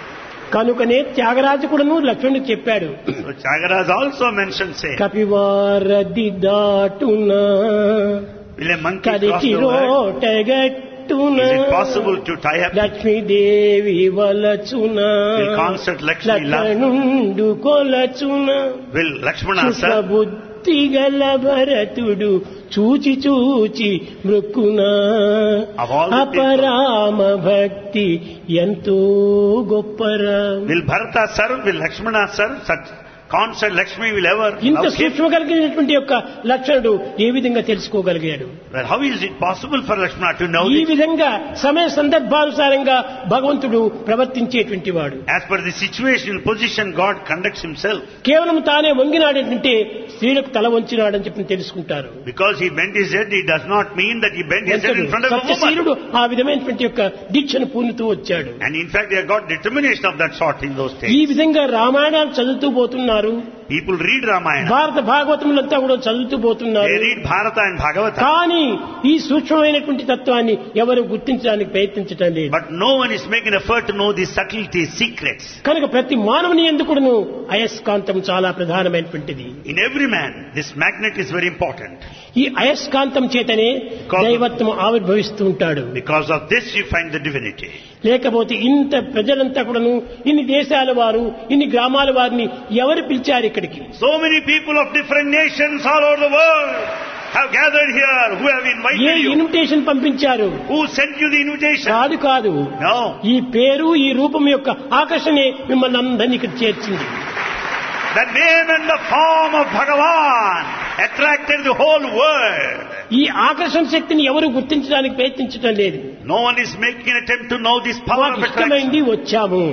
కనుకనే త్యాగరాజు కూడాను లక్ష్మణుడికి చెప్పాడు, So Chagaras also mentioned, say, కపివారది దాటునా will a monkey cross కరికి the word? రోటగట్టునా Is it possible to tie up? Lakshmidevi వలచునా Will constant Lakshmi love? లక్ష్మణుండు కొలచునా Will Lakshmana serve? సుఖబుద్ధిగల భరతుడు చూచి చూచి మృక్కునా Of all the అపరామ భక్తి ఎంతో గొప్పరా. Will Bharata serve? Will Lakshmana serve? Such constant Lakshmi will ever ఇంత love him? సూక్ష్మ కలిగినటువంటి యొక్క లక్షణుడు ఏ విధంగా తెలుసుకోగలిగాడు? Well, how is it possible for Lakshmana to know ఈ this? విధంగా సమయ సందర్భానుసారంగా భగవంతుడు ప్రవర్తించేటువంటి వాడు. As per the situation, position, God conducts himself. కేవలం తానే వంగినాడంటే స్త్రీలకు తల వంచినాడని చెప్పి తెలుసుకుంటారు. Because he bent his head, it does not mean that he bent his head in front of a woman. సత్యశీలుడు ఆ విధమైనటువంటి యొక్క దీక్షను పూనుతూ వచ్చాడు. And in fact, they have got determination of that sort in those ఈ days. విధంగా రామాయణాలు చదువుతూ పోతున్నారు, People read Ramayana. భారత భాగవతములంతా కూడా చదువుతూ పోతున్నారు. They read Bharata and Bhagavata. కానీ ఈ సూక్ష్మమైనటువంటి తత్వాన్ని ఎవరు గుర్తించడానికి ప్రయత్నించడం లేదు. But no one is making effort to know the subtleties, secrets. కనుక ప్రతి మానవుని ఎందుకును అయస్కాంతం చాలా ప్రధానమైనటువంటిది. In every man, this magnet is very important. ఈ అయస్కాంతం చేతనే దైవత్వం ఆవిర్భవిస్తూ ఉంటాడు. Because of this, you find the divinity. లేకపోతే ఇంత ప్రజలంతా కూడాను ఇన్ని దేశాల వారు ఇన్ని గ్రామాల వారిని ఎవరు పిలిచారు ఇక్కడికి? So many people of different nations all over the world have gathered here, who have A invited you. Invitation పంపించారు? Who sent you the invitation? కాదు కాదు, No. ఈ పేరు ఈ రూపం యొక్క ఆకర్షణే మిమ్మల్ని అందరినీ ఇక్కడ చేర్చింది. The name and the form of Bhagavan attracted the whole world. ఈ ఆకర్షణ శక్తిని ఎవరు గుర్తించడానికి ప్రయత్నించడం లేదు. No one is making an attempt to know this power మాకు of ఇష్టమైంది attraction. వచ్చాము.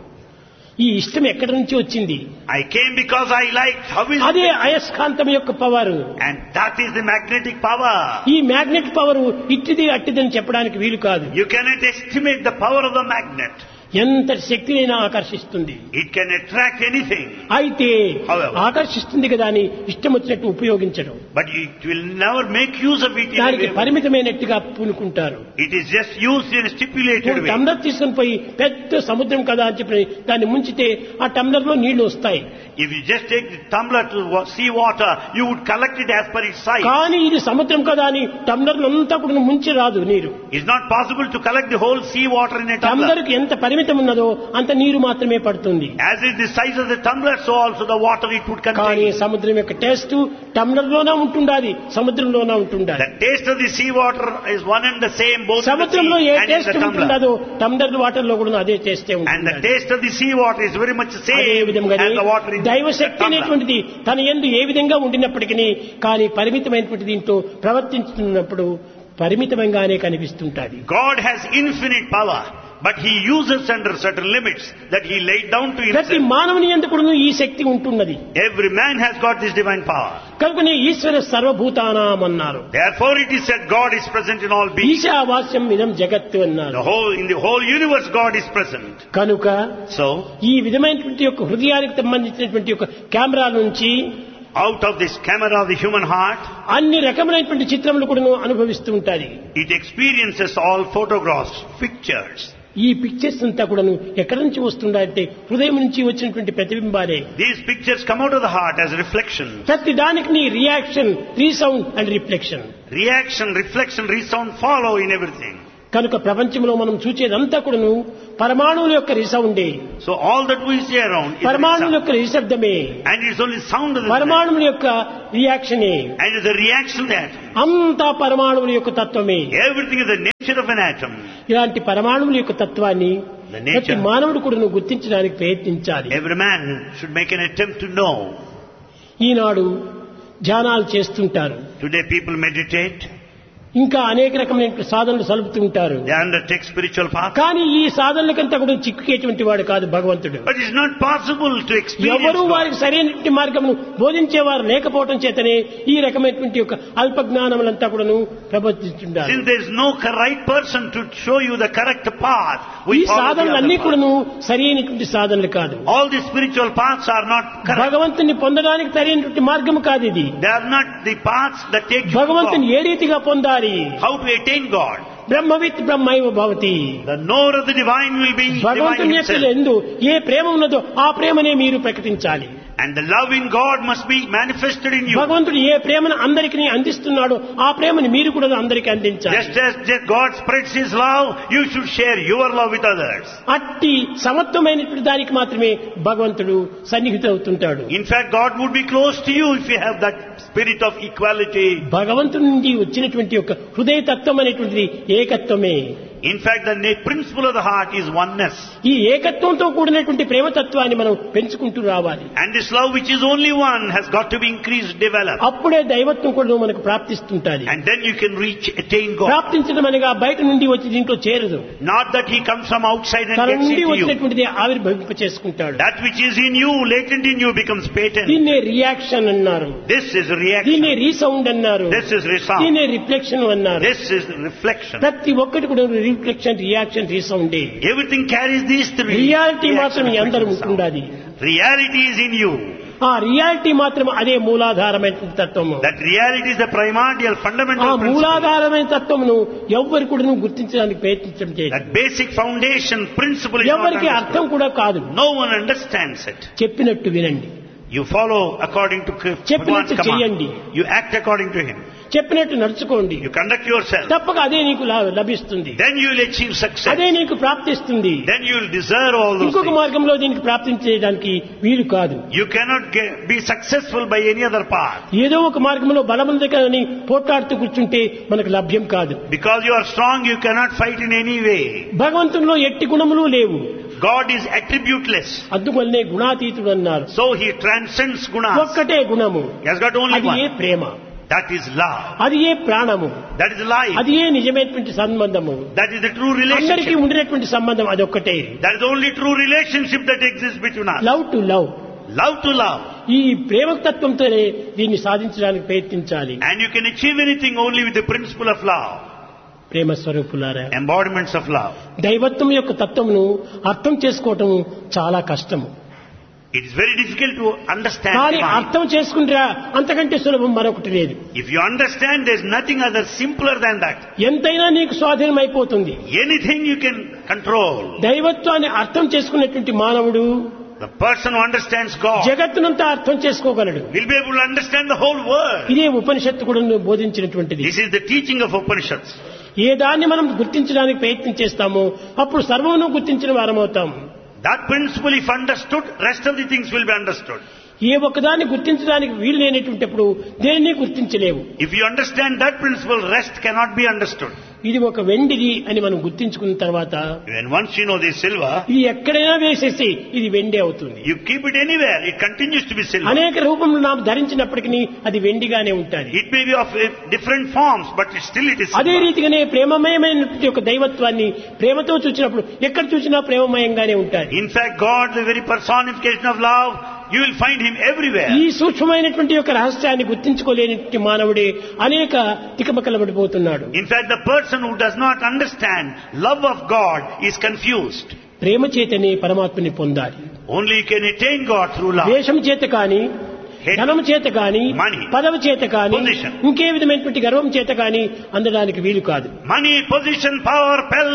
ఈ ఇష్టం ఎక్కడి నుంచి వచ్చింది? I came because I liked. How is అదే it? అయస్కాంతం యొక్క power. And that is the magnetic power. ఈ మ్యాగ్నెట్ పవర్ ఇట్టిది అట్టిదని చెప్పడానికి వీలు కాదు. You cannot estimate the power of the magnet. ఎంత శక్తినైనా ఆకర్షిస్తుంది. It can attract anything. అయితే However. ఆకర్షిస్తుంది కదా అని ఇష్టం వచ్చినట్టు ఉపయోగించడం, But it will never make use of it in a దానికి way. పరిమితమైనట్టుగా పూనుకుంటారు. It is just used in a stipulated నువ్వు way. టమ్లర్ తీసుకుని పోయి పెద్ద సముద్రం కదా అని చెప్పి దాన్ని ముంచితే ఆ టమ్లర్ లో నీళ్లు వస్తాయి. If you just take the tumbler to wa- sea water, you would collect it as per its size. కానీ ఇది సముద్రం కదా అని టమ్లర్ అంతా కూడా ముంచి రాదు నీరు. It's not possible to collect the whole sea water in a tumbler. టమ్లర్ కి ఎంత పరిమితం ఉన్నదో అంత నీరు మాత్రమే పడుతుంది. As is the size of the tumbler, so also the water it would కానీ contain. సముద్రం యొక్క టేస్ట్ టమ్లర్ లోనే ఉంటుండాలి, సముద్రంలోనే ఉంటుండాలి. The taste of the sea water is one and the same both in the సముద్రంలో ఏ sea and in taste the tumbler. ఉంటుందో టమ్లర్ వాటర్ లో కూడా అదే టేస్టే And the ఉంటుంది. taste of the sea water is very much the అదే same విధంగా as the water in the దైవశక్తి tumbler. అనేటువంటిది తన యందు ఏ విధంగా ఉండినప్పటికీ కానీ పరిమితమైనటువంటి దీంట్లో ప్రవర్తించుతున్నప్పుడు పరిమితంగానే కనిపిస్తుంటాది. God has infinite power, but He uses under certain limits that He laid down to ప్రతి Himself. మానవుని యందు కూడా ఈ శక్తి ఉంటున్నది. Every man has got this divine power. కనుకనే ఈశ్వర సర్వభూతానాం అన్నారు. Therefore it is said God is present in all beings. ఈశావాస్యం ఇదం జగత్తు అన్నారు. The whole, in the whole universe God is present. కనుక So, ఈ విధమైనటువంటి యొక్క హృదయానికి సంబంధించినటువంటి యొక్క కెమెరా నుంచి out of this camera of the human heart, అన్ని రకమైనటువంటి చిత్రములు కూడా అనుభవిస్తూ ఉంటాయి. it experiences all photographs, pictures. ఈ పిక్చర్స్ అంతా కూడాను ఎక్కడి నుంచి వస్తుందంటే హృదయం నుంచి వచ్చినటువంటి ప్రతిబింబాలే. These pictures come out of the heart as reflection. ప్రతి దానికి reaction, resound and reflection. Reaction, reflection, resound follow in everything. కనుక ప్రపంచంలో మనం చూచేదంతా కూడాను పరమాణువుల యొక్క రిసౌండే. So all that we see around is పరమాణువుల sound. యొక్క నిశ్శబ్దమే. And it's only sound of the పరమాణువుల యొక్క రియాక్షనే. And it's the reaction of the atom. అంతా పరమాణువుల యొక్క తత్వమే. Everything is the nature of an atom. ఇలాంటి పరమాణువుల యొక్క తత్వాన్ని The nature. ప్రతి మానవుడు కూడా గుర్తించడానికి ప్రయత్నించాలి. Every man should make an attempt to know. ఈనాడు ధ్యానాలు చేస్తుంటారు. Today people meditate. ఇంకా అనేక రకమైన సాధనలు సలుపుతూ ఉంటారు. They undertake spiritual path. కానీ ఈ సాధనలకంతా కూడా చిక్కుకేటువంటి వాడు కాదు భగవంతుడు. But it's not possible to experience ఎవరు God. వారికి సరైనటువంటి మార్గమును బోధించేవారు లేకపోవటం చేతనే ఈ రకమైనటువంటి ఒక అల్ప జ్ఞానములంతా కూడాను ప్రబోధిస్తుంటారు. Since there is no right person to show you the correct path, ఈ we follow the సాధనలన్నీ other కూడాను path. సరైనటువంటి సాధనలు కాదు. All the spiritual paths are not correct. భగవంతుని పొందడానికి సరైనటువంటి మార్గం కాదు ఇది. They are not the paths that take you to భగవంతుని God. ఏ రీతిగా పొందాలి? How to attain God. బ్రహ్మవిత్ బ్రహ్మైవ Bhavati. The knower of the divine will be divine భగవంతుని యొక్క himself. ఎందు ఏ ప్రేమ ఉన్నదో ఆ ప్రేమనే మీరు ప్రకటించాలి. And the love in God must be manifested in you. భగవంతుడు ఏ ప్రేమను అందరికీ అందిస్తున్నాడో ఆ ప్రేమను మీరు కూడా అందరికీ అందించాలి. Just as just God spreads His love, you should share your love with others. అట్టి సమత్వమైనటువంటి దానికి మాత్రమే భగవంతుడు సన్నిహితుడవుతుంటాడు. In fact, God would be close to you if you have that spirit of equality. భగవంతుడి నుండి వచ్చినటువంటి యొక్క హృదయ తత్వం అనేటువంటిది ఏకత్వమే. In fact, the na- principle of the heart is oneness. ఈ ఏకత్వంతో కూడినటువంటి ప్రేమతత్వాన్ని మనం పెంచుకుంటూ రావాలి. And this love which is only one has got to be increased, developed. అప్పుడే దైవత్వం కూడా మనకు ప్రాప్తిస్తుంటాది. And then you can reach, attain God. ప్రాప్తించడం అనగా బయట నుండి వచ్చి దీంట్లో చేరదు. Not that He comes from outside and తన gets నుండి into you. వచ్చినటువంటిది ఆవిర్భవింప చేసుకుంటాడు. That which is in you, latent in you, becomes patent. దీన్నే రియాక్షన్ అన్నారు. This is reaction. దీన్నే రీసౌండ్ అన్నారు. This is resound. దీన్నే రిఫ్లెక్షన్ అన్నారు. This is reflection. ప్రతి ఒక్కటి కూడా reflection, reaction, రీసౌండే. Everything carries these three. Reality మాత్రం మీ Reaction, అందరూ reflection, ఉంటుండాలి. sound. Reality is in you. ఆ రియాలిటీ మాత్రం అదే మూలాధారమైన తత్వము. That reality is the primordial, ఆ fundamental principle. మూలాధారమైన తత్వమును ఎవ్వరు కూడా గుర్తించడానికి ప్రయత్నించడం చేయదు. That basic foundation principle is not ఎవరికి అర్థం understood. కూడా కాదు. No one understands it. చెప్పినట్టు వినండి, You follow according to Bhagwan's చెప్పినట్టు చేయండి. command. You act according to Him. చెప్పినట్టు నడుచుకోండి. You conduct yourself. తప్పక అదే నీకు లా- లభిస్తుంది. Then you will achieve success. అదే నీకు ప్రాప్తిస్తుంది. Then you will deserve all those ఇంకొక things. మార్గంలో దీనికి ప్రాప్తించేయడానికి వీలు కాదు. You cannot get, be successful by any other path. ఏదో ఒక మార్గంలో బలముంది కానీ పోట్లాడుతూ కూర్చుంటే మనకు లభ్యం కాదు. Because you are strong, you cannot fight in any way. భగవంతునిలో ఎట్టి గుణములు లేవు. God is attributeless. అందువల్లనే గుణాతీతుడు అన్నారు. So He transcends gunas. ఒక్కటే గుణము, He has got only అది ఏ one. Prema, That is love. అది ఏ ప్రాణము, That is life. అది ఏ నిజమైనటువంటి సంబంధము. That is the true అందరికీ relationship. ఉండినటువంటి సంబంధం అదొక్కటే. That is the only true relationship that exists between us. Love to love. Love to love. ఈ ప్రేమ తత్వంతోనే దీన్ని సాధించడానికి ప్రయత్నించాలి. And you can achieve anything only with the principle of love. ప్రేమ స్వరూపులారా, Embodiments of love. దైవత్వం యొక్క తత్వమును అర్థం చేసుకోవటం చాలా కష్టము. It is very difficult to understand. కానీ divine. అర్థం చేసుకుంటారా అంతకంటే సులభం మరొకటి లేదు. If you understand, there is nothing other simpler than that. ఎంతైనా నీకు స్వాధీనం అయిపోతుంది. Anything you can control. దైవత్వాన్ని అర్థం చేసుకున్నటువంటి మానవుడు The person who understands God జగత్తునంతా అర్థం చేసుకోగలడు. will be able to understand the whole world. ఇదే ఉపనిషత్తు కూడా బోధించినటువంటిది. This is the teaching of Upanishads. ఏ దాన్ని మనం గుర్తించడానికి ప్రయత్నం చేస్తామో అప్పుడు సర్వమును గుర్తించిన వారమవుతాం. That principle, if understood, rest of the things will be understood. ఏ ఒక్కదాన్ని గుర్తించడానికి వీలు లేనటువంటిప్పుడు దేన్ని గుర్తించలేవు. If you understand that principle, rest cannot be understood. ఇది ఒక వెండిది అని మనం గుర్తించుకున్న తర్వాత When once you know this silver, ఇది ఎక్కడైనా వేసేసి ఇది వెండి అవుతుంది. you keep it anywhere, it continues to be silver. అనేక రూపంలో நாம் ధరించినప్పటికీ అది వెండిగానే ఉంటుంది. It may be of uh, different forms, but it still it is అదే silver. రీతిగానే ప్రేమమయమైనటువంటి ఒక దైవత్వాన్ని ప్రేమతో చూసినప్పుడు ఎక్కడ చూసినా ప్రేమమయంగానే ఉంటాయి. In fact, God, the very personification of love, you will find Him everywhere. ఈ సూక్ష్మమైనటువంటి యొక్క రహస్యాన్ని గుర్తించుకోలేనటువంటి మానవుడే అనేక తికమకలబడిపోతున్నాడు. In fact, the person who does not understand love of God is confused. ప్రేమ చేతనే పరమాత్మని పొందాలి. Only you can attain God through love. దేశం చేత కాని, ధనం చేత కాని, Money, పదవి చేత కాని, position, ఇంకే విధమైనటువంటి గర్వం చేత కాని అందడానికి వీలు కాదు. money, position, power, pelf,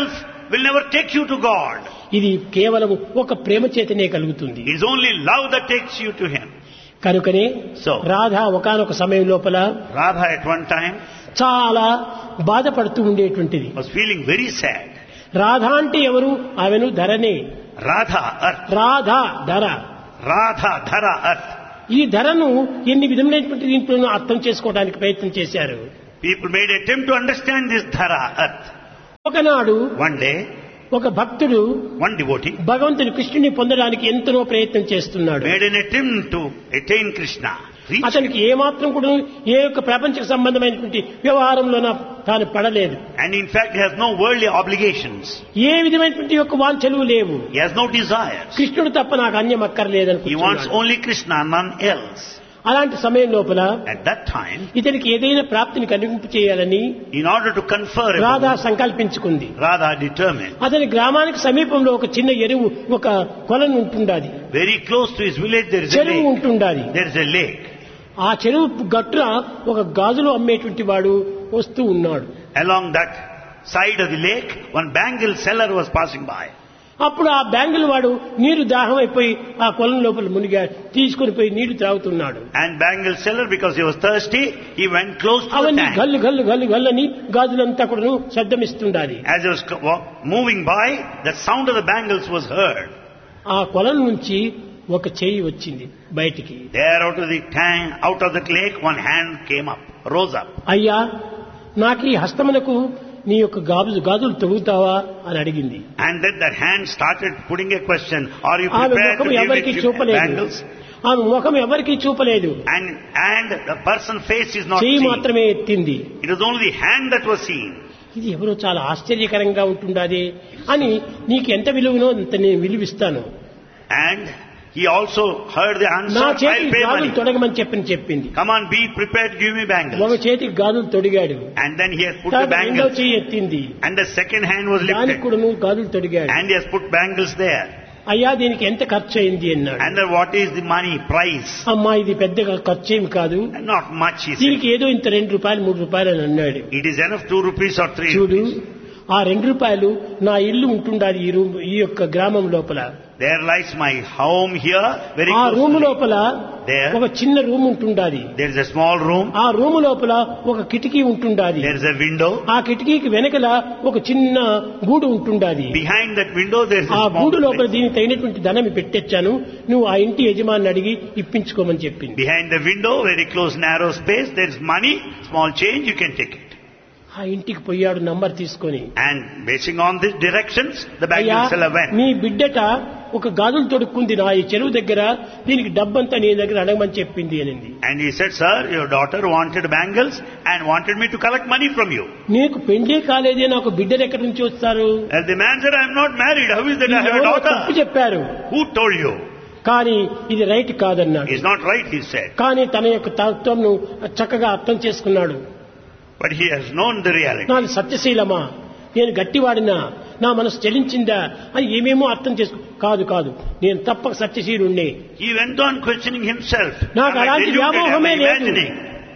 will never take you to God. ఇది కేవలం ఒక ప్రేమ చేతనే కలుగుతుంది. It is only love that takes you to Him. కనుకనే So, రాధ ఒకానొక సమయం లోపల Radha at one time చాలా బాధపడుతూ ఉండేటువంటిది. was feeling very sad. Radha అంటే ఎవరు? ఆమెను ధరనే. Radha, earth. రాధ ధర. Radha, Dhara, earth. ఈ ధరను ఎన్ని విధములైనటువంటి దీంట్లోనూ అర్థం చేసుకోవడానికి ప్రయత్నం చేశారు. People made attempt to understand this Dhara, earth. ఒకనాడు One day, ఒక భక్తుడు one devotee భగవంతుని కృష్ణుని పొందడానికి ఎంతనో ప్రయత్నం చేస్తున్నాడు. made an attempt to attain Krishna. Reach అతనికి ఏమాత్రం కూడా ఏ యొక్క ప్రపంచ సంబంధమైనటువంటి వ్యవహారంలోన తాను పడలేదు. And in fact, he has no worldly obligations. ఏ విధమైనటువంటి యొక్క వాంఛలు లేవు. He has no desires. కృష్ణుడు తప్ప నాకు అన్యం He wants అక్కర్లేదనుకుంటున్నాడు. only Krishna, none else. అలాంటి సమయం లోపల At that time, ఇతనికి ఏదైనా ప్రాప్తిని కలిగింపు చేయాలని in order to confer Radha upon, సంకల్పించుకుంది. Radha determined, అతని గ్రామానికి సమీపంలో ఒక చిన్న ఎరువు ఒక కొలను ఉంటుండాది. very close to his village there is a చెరువు lake. ఉంటుండాది. There is a lake. ఆ చెరువు గట్టున ఒక గాజులు అమ్మేటువంటి వాడు వస్తూ ఉన్నాడు. Along that side of the lake, one bangle seller was passing by. అప్పుడు ఆ బ్యాంగిల్ వాడు నీరు దాహం అయిపోయి ఆ కొలం లోపల మునిగా తీసుకుని పోయి నీళ్లు త్రాగుతున్నాడు. And bangle seller, because he was thirsty, he went close to the అవన్నీ tank. గల్లు గల్లు గల్లు గల్లని గాజులంతా కూడా శబ్దమిస్తుండాలి. As he was co- wa- moving by, the sound of the bangles was heard. ఆ కొలం నుంచి ఒక చెయ్యి వచ్చింది బయటికి. There out of the tank, out of the lake, one hand came up, rose up. అయ్యా, నాకు ఈ హస్తమునకు నీ యొక్క గాజు గాజులు తొడుగుతావా అని అడిగింది. And then that hand started putting a question, are you ఆమె prepared to ముఖం give ఎవరికి it to చూపలేదు. bangles? ఆమె ముఖం ఎవరికి చూపలేదు. And, and the person's face is not చెయ్యి seen. మాత్రమే ఎత్తింది. It was only the hand that was seen. ఇది ఎవరో చాలా ఆశ్చర్యకరంగా ఉంటుండాది అని నీకు ఎంత విలువనో అంత నేను విలువిస్తాను. And he also heard the answer, నా I'll చేతికి pay గాజులు money. తొడగమని చెప్పని చెప్పింది. Come on, be prepared, give me ఒక bangles. చేతికి గాజులు తొడిగాడు. And then he has put the తర్వాత రెండో bangles. చెయ్యి ఎత్తింది. And the second hand was దానికి lifted. కూడా నువ్వు గాజులు తొడిగాడు. And he has put bangles there. అయ్యా, దీనికి ఎంత ఖర్చు అయింది అన్నాడు. And then what is the money price? అమ్మా, ఇది పెద్దగా ఖర్చు ఏమి కాదు, And not much, he దీనికి said. ఏదో ఇంత రెండు రూపాయలు మూడు రూపాయలు అని అన్నాడు. It is enough two rupees or three చూడు, rupees. ఆ రెండు రూపాయలు నా ఇల్లు ఉంటుండాలి ఈ రూమ్ ఈ యొక్క గ్రామం లోపల. There lies my home here, very ఆ close రూమ్ to me. లోపల There. ఒక చిన్న రూమ్ ఉంటుండాలి. There is a small room. ఆ రూమ్ లోపల ఒక కిటికీ ఉంటుండాలి. There is a window. ఆ కిటికీకి వెనకల ఒక చిన్న గూడు ఉంటుండాలి. Behind that window there is ఆ a small గూడు లోపల place. దీనికి తగినటువంటి ధనం పెట్టించాను, నువ్వు ఆ ఇంటి యజమాని అడిగి ఇప్పించుకోమని చెప్పింది. Behind the window, very close narrow space, there is money, small change, you can take it. ఆ ఇంటికి పోయాడు నంబర్ తీసుకొని. And basing on these directions, the అయ్యా, bangle seller went. నీ బిడ్డట ఒక గాజులు తొడుక్కుంది నా ఈ చెరువు దగ్గర, దీనికి డబ్బంతా నీ దగ్గర అడగమని చెప్పింది అనింది. And he said, sir, your daughter wanted bangles and wanted me to collect money from you. నీకు పెండే కాలేదే, నాకు బిడ్డలు ఎక్కడి నుంచి వస్తారు? And the man said, I am not married. How is that I have a ఎవరో daughter? తప్పు చెప్పారు, Who told you? కానీ ఇది రైట్ కాదన్నాడు. It's not right, he said. కానీ తన యొక్క తత్వంను చక్కగా అర్థం చేసుకున్నాడు. But he has known the reality. నాది సత్యశీలమా, నేను గట్టివాడినా, నా మనసు చెలించిందా అని ఏమేమో అర్థం చేసుకో. కాదు కాదు, నేను తప్పక సత్యశీలుణ్ణి. He went on questioning himself. నాకు Am I అలాంటి deluded? Am వ్యామోహమే I లేదు, imagining?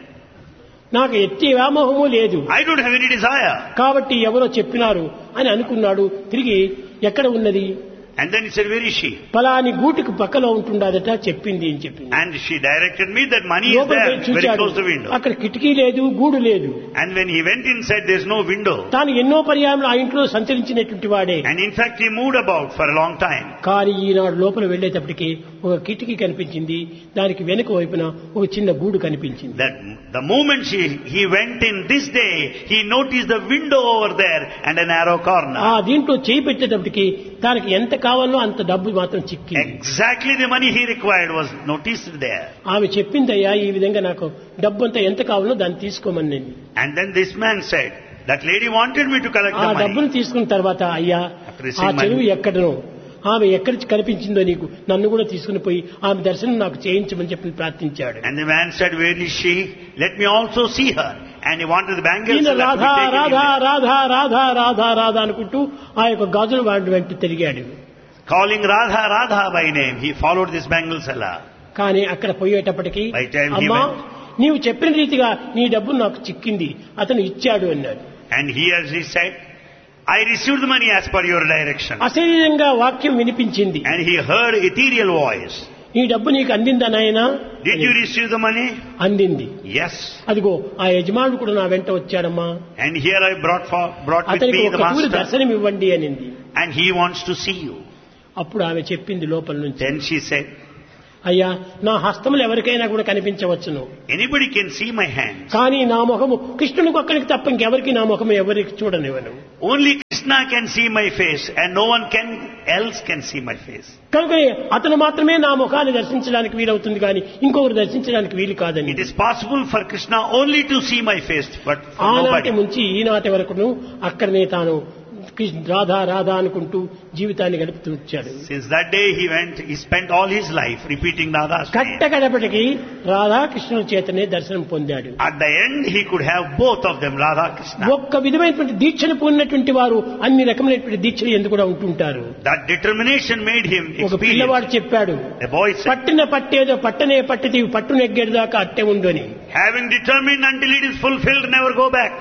నాకు ఎట్టి వ్యామోహము లేదు, I don't have any desire. కాబట్టి ఎవరో చెప్పినారు అని అనుకున్నాడు. తిరిగి ఎక్కడ ఉన్నది? And then he said, where is she? పలాని గూటికి పక్కలో ఉంటుండదట చెప్పింది అని చెప్పింది. And she directed me that money is లోపలికి there, very చూచాడు, close to the window. అక్కడ కిటికీ లేదు, గూడు లేదు. And when he went inside, there's no window. తాను ఎన్నో పర్యాయములు ఆ ఇంట్లో సంచరించినటువంటి వాడే. And in fact, he moved about for a long time. కానీ ఈనాడు లోపల వెళ్లేటప్పటికి ఒక కిటికీ కనిపించింది, దానికి వెనుక వైపున ఒక చిన్న గూడు కనిపించింది. That the moment she, he went in this day, he noticed the window over there and a narrow ఆ corner. దీంట్లో చేయి పెట్టేటప్పటికి తనకి ఎంత కావాలో అంత డబ్బు మాత్రం చిక్కింది. Exactly the money he required was noticed there. ఆమె చెప్పిందయ్యా, ఈ విధంగా నాకు డబ్బు అంతా ఎంత కావాలో దాన్ని తీసుకోమని నేను. And then this man said, that lady wanted me to collect ఆ the డబ్బును money. తీసుకున్న తర్వాత, అయ్యా After ఆ receiving చెరువు money. ఎక్కడనో, ఆమె ఎక్కడి కనిపించిందో నీకు, నన్ను కూడా తీసుకుని పోయి ఆమె దర్శనం నాకు చేయించమని చెప్పి ప్రార్థించాడు. And the man said, where is she? Let me also see her. And he wanted the bangles. ఈయన so that Radha would take him Radha in. Radha Radha Radha Radha అనుకుంటూ ఆ యొక్క గాజుల వాడి వెంట తిరిగాడు. Calling Radha Radha by name, he followed this bangle seller. కానీ అక్కడ పోయేటప్పటికి, By time he అమ్మా went. నీవు చెప్పిన రీతిగా నీ డబ్బు నాకు చిక్కింది, అతను ఇచ్చాడు అన్నాడు. And here he said, I received the money as per your direction. అశరీరంగా వాక్యం వినిపించింది. And he heard ethereal voice. ఈ డబ్బు నీకు అందిందా నాయనా? Did you receive the money? అందింది. Yes. అదిగో ఆ యజమానుడు కూడా నా వెంట వచ్చాడమ్మా. And here I brought for, brought with అతనికి me the ఒక తూరి master. దర్శనం ఇవ్వండి అనింది. And he wants to see you. అప్పుడు ఆమె చెప్పింది లోపల నుంచి, Then she said, అయ్యా నా హస్తములు ఎవరికైనా కూడా కనిపించవచ్చును, anybody can see my hands. కానీ నా ముఖము కృష్ణునికి ఒక్కరికి తప్ప ఇంకెవరికి నా ముఖము ఎవరికి చూడనివ్వను. Only Krishna can see my face and no one can else can see my face. కనుక అతను మాత్రమే నా ముఖాన్ని దర్శించడానికి వీలవుతుంది, కానీ ఇంకొకరు దర్శించడానికి వీలు కాదని. It is possible for Krishna only to see my face, but for ఆనాటి nobody. నుంచి ఈనాటి వరకును అక్కడనే తాను రాధా రాధా అనుకుంటూ జీవితాన్ని గడుపుతూ వచ్చాడు. Since that day he went, he spent all his life repeating Radha's name. కట్టకడపటికి రాధాకృష్ణుల చేతనే దర్శనం పొందాడు. At the end he could have both of them, Radha Krishna. ఒక్క విధమైనటువంటి దీక్షను పొందినటువంటి వారు అన్ని రకమైనటువంటి దీక్షలు ఎందుకు కూడా ఉంటుంటారు. That determination made him ఒక పిల్లవాడు experience. చెప్పాడు, The boy said, పట్టిన పట్టేదో పట్టనే పట్టిది పట్టు నెగ్గేడు దాకా అట్టే ఉండు అని. having determined until it is fulfilled, never go back.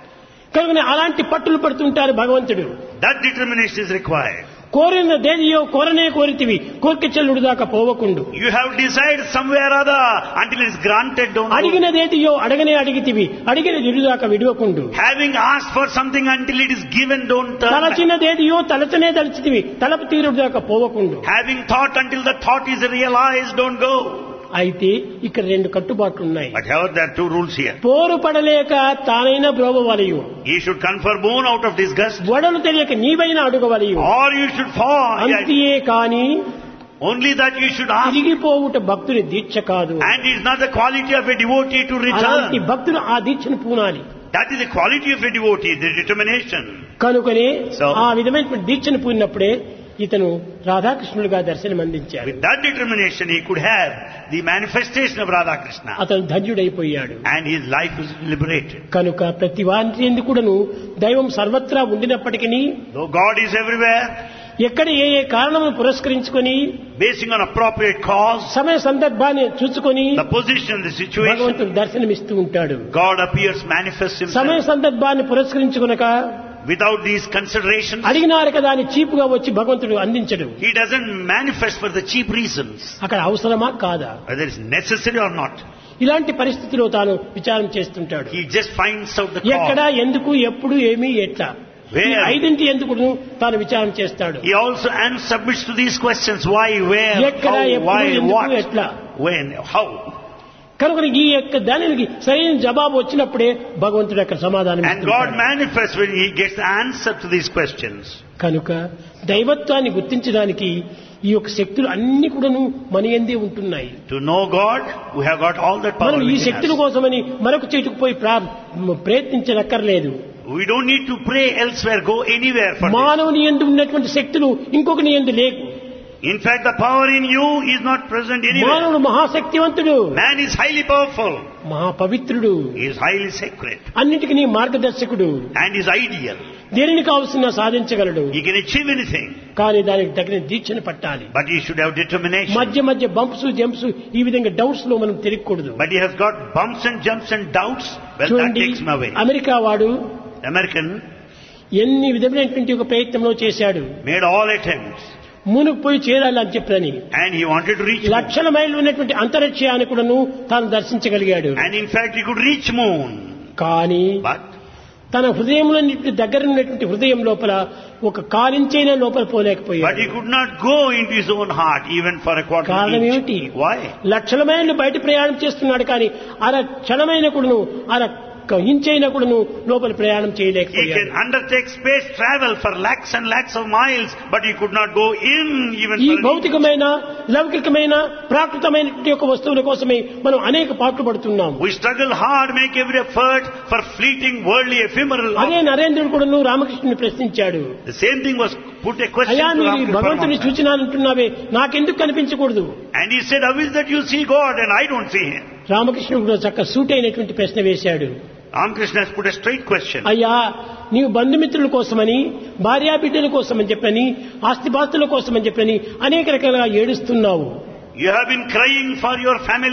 కనుక అలాంటి పట్టులు పడుతుంటారు భగవంతుడు. That determination is required. కోరిన దేనియో కోరనే కోరితివి కోరిక చెల్లుడు దాకా పోవకుండు. You have desired somewhere or other until it is granted, don't go. అడిగినదేదియో అడగనే అడిగితివి అడిగిన దాకా విడువకుండు. Having asked for something until it is given, don't turn back. తలచినదేదియో తలచనే తలచితివి తలపు తీరుడు దాకా పోవకుండు. Having thought until the thought is realized, don't go. అయితే ఇక్కడ రెండు కట్టుబాట్లు ఉన్నాయి. But however, there are two rules here. పోరు పడలేక తానైనా బ్రోవవలయు, You should confer boon out of disgust, వడలు తెలియక నీవైనా అడుగవలయు. or you should fall. అంతియే కాని Only that you should ask. తిరిగిపోవుట భక్తుని దీక్ష కాదు. And it is not the quality of a devotee to అలాంటి return. భక్తులు ఆ దీక్షను పూనాలి. That is the quality of a devotee, the determination. కనుకనే So- ఆ విధమైనటువంటి దీక్షను పూనినప్పుడే ఇతను రాధాకృష్ణులుగా దర్శనం అందించాడు. With that determination, he could have the manifestation of Radha Krishna. అతను ధన్యుడైపోయాడు. And his life was liberated. కనుక ప్రతి వారి యందు కూడాను దైవం సర్వత్రా ఉండినప్పటికీ Though God is everywhere, ఎక్కడ ఏ ఏ కారణమును పురస్కరించుకొని basing on appropriate cause, సమయ సందర్భాన్ని చూసుకొని the position, the situation, భగవంతుడు దర్శనమిస్తూ ఉంటాడు. God appears, manifests సమయ himself. సందర్భాన్ని పురస్కరించుకునక Without these considerations, అడిగినారు కదా అని చీపుగా వచ్చి భగవంతుడు అందించడు. he doesn't manifest for the cheap reasons, అక్కడ అవసరమా కాదా? whether it's necessary or not. ఇలాంటి పరిస్థితిలో తాను విచారం చేస్తుంటాడు. He just finds out the ఎక్కడ cause. ఎందుకు ఎప్పుడు ఏమి ఎట్లా ఈ Where? ఐదింటి ఎందుకు తాను విచారం చేస్తాడు. He also and submits to these questions: why, where, ఎక్కడ how, ఎప్పుడు why, ఎందుకు what, ఎట్లా. when, how. కనుక ఈ యొక్క దానికి సరైన జవాబు వచ్చినప్పుడే భగవంతుడు యొక్క సమాధానం And God ఇస్తుంటాడు. manifests when he gets the answer to these questions. కనుక దైవత్వాన్ని గుర్తించడానికి ఈ యొక్క శక్తులు అన్ని కూడాను మన యందే ఉంటున్నాయి. To know God, we have got all that power మనం ఈ within శక్తుల us. కోసమని మరొక చోటుకు పోయి ప్రా- ప్రయత్నించనక్కర్లేదు. We don't need to pray elsewhere, go anywhere for this. మానవుని యందు ఉన్నటువంటి శక్తులు ఇంకొకని యందు లేవు. In fact, the power in you is not present anywhere. మానవుడు మహాశక్తివంతుడు, Man is highly powerful. మహాపవిత్రుడు, He is highly sacred అన్నిటికీ నీ మార్గదర్శకుడు, and is ideal. దేనిని కావలసిన సాధించగలడు. He can achieve anything, కానీ దానికి తగిన దీక్షను పట్టాలి. but he should have determination. మధ్య మధ్య బంప్స్ జంప్స్ ఈ విధంగా డౌట్స్ లో మనం తిరగకూడదు. But he has got bumps and jumps and doubts. Well, that చూడండి, takes him away. అమెరికా వాడు The American ఎన్ని విధమైనటువంటి ఒక ప్రయత్నంలో చేశాడు. made all attempts, మునుకు పోయి చేరాలి అని చెప్పని and he wanted to reach moon. లక్షల మైళ్ళు ఉన్నటువంటి అంతరిక్షయాన్ని కూడాను తాను దర్శించగలిగాడు. And in fact, he could reach moon. కానీ But తన హృదయంలో దగ్గర ఉన్నటువంటి హృదయం లోపల ఒక కాలించైనా లోపల but పోలేకపోయాడు. he could not go into his own heart even for a quarter కారణం inch. ఏమిటి? Why? లక్షల మైళ్ళు బయట ప్రయాణం చేస్తున్నాడు, కానీ అర క్షణమైన కూడాను అర ఇంచైనా కూడాను లోపల ప్రయాణం He చేయలేకపోయాడు. can undertake space travel for lakhs and lakhs of miles, but he could not go in even ఈ for an inch. భౌతికమైన లౌకికమైన ప్రాకృతమైనటువంటి యొక్క వస్తువుల కోసమే మనం అనేక పాటలు పడుతున్నాం. We struggle hard, make every effort for fleeting, worldly, ephemeral. అదే నరేంద్రుడు కూడాను రామకృష్ణుని ప్రశ్నించాడు. The same thing was put a question అయ్యా to మీరు Ramakrishna భగవంతుని Paramahamsa. సూచనలంటున్నావే నాకెందుకు కనిపించకూడదు? And he said, how is that you see God and I don't see him? రామకృష్ణుడు కూడా చక్క సూట్ అయినటువంటి ప్రశ్న వేశాడు. Ramakrishna has put a straight question. అయ్యా నీవు బంధుమిత్రుల కోసమని భార్యా బిడ్డల కోసమని చెప్పని ఆస్తిపాస్తుల కోసమని చెప్పని అనేక రకాలుగా ఏడుస్తున్నావు. You have been crying for your family,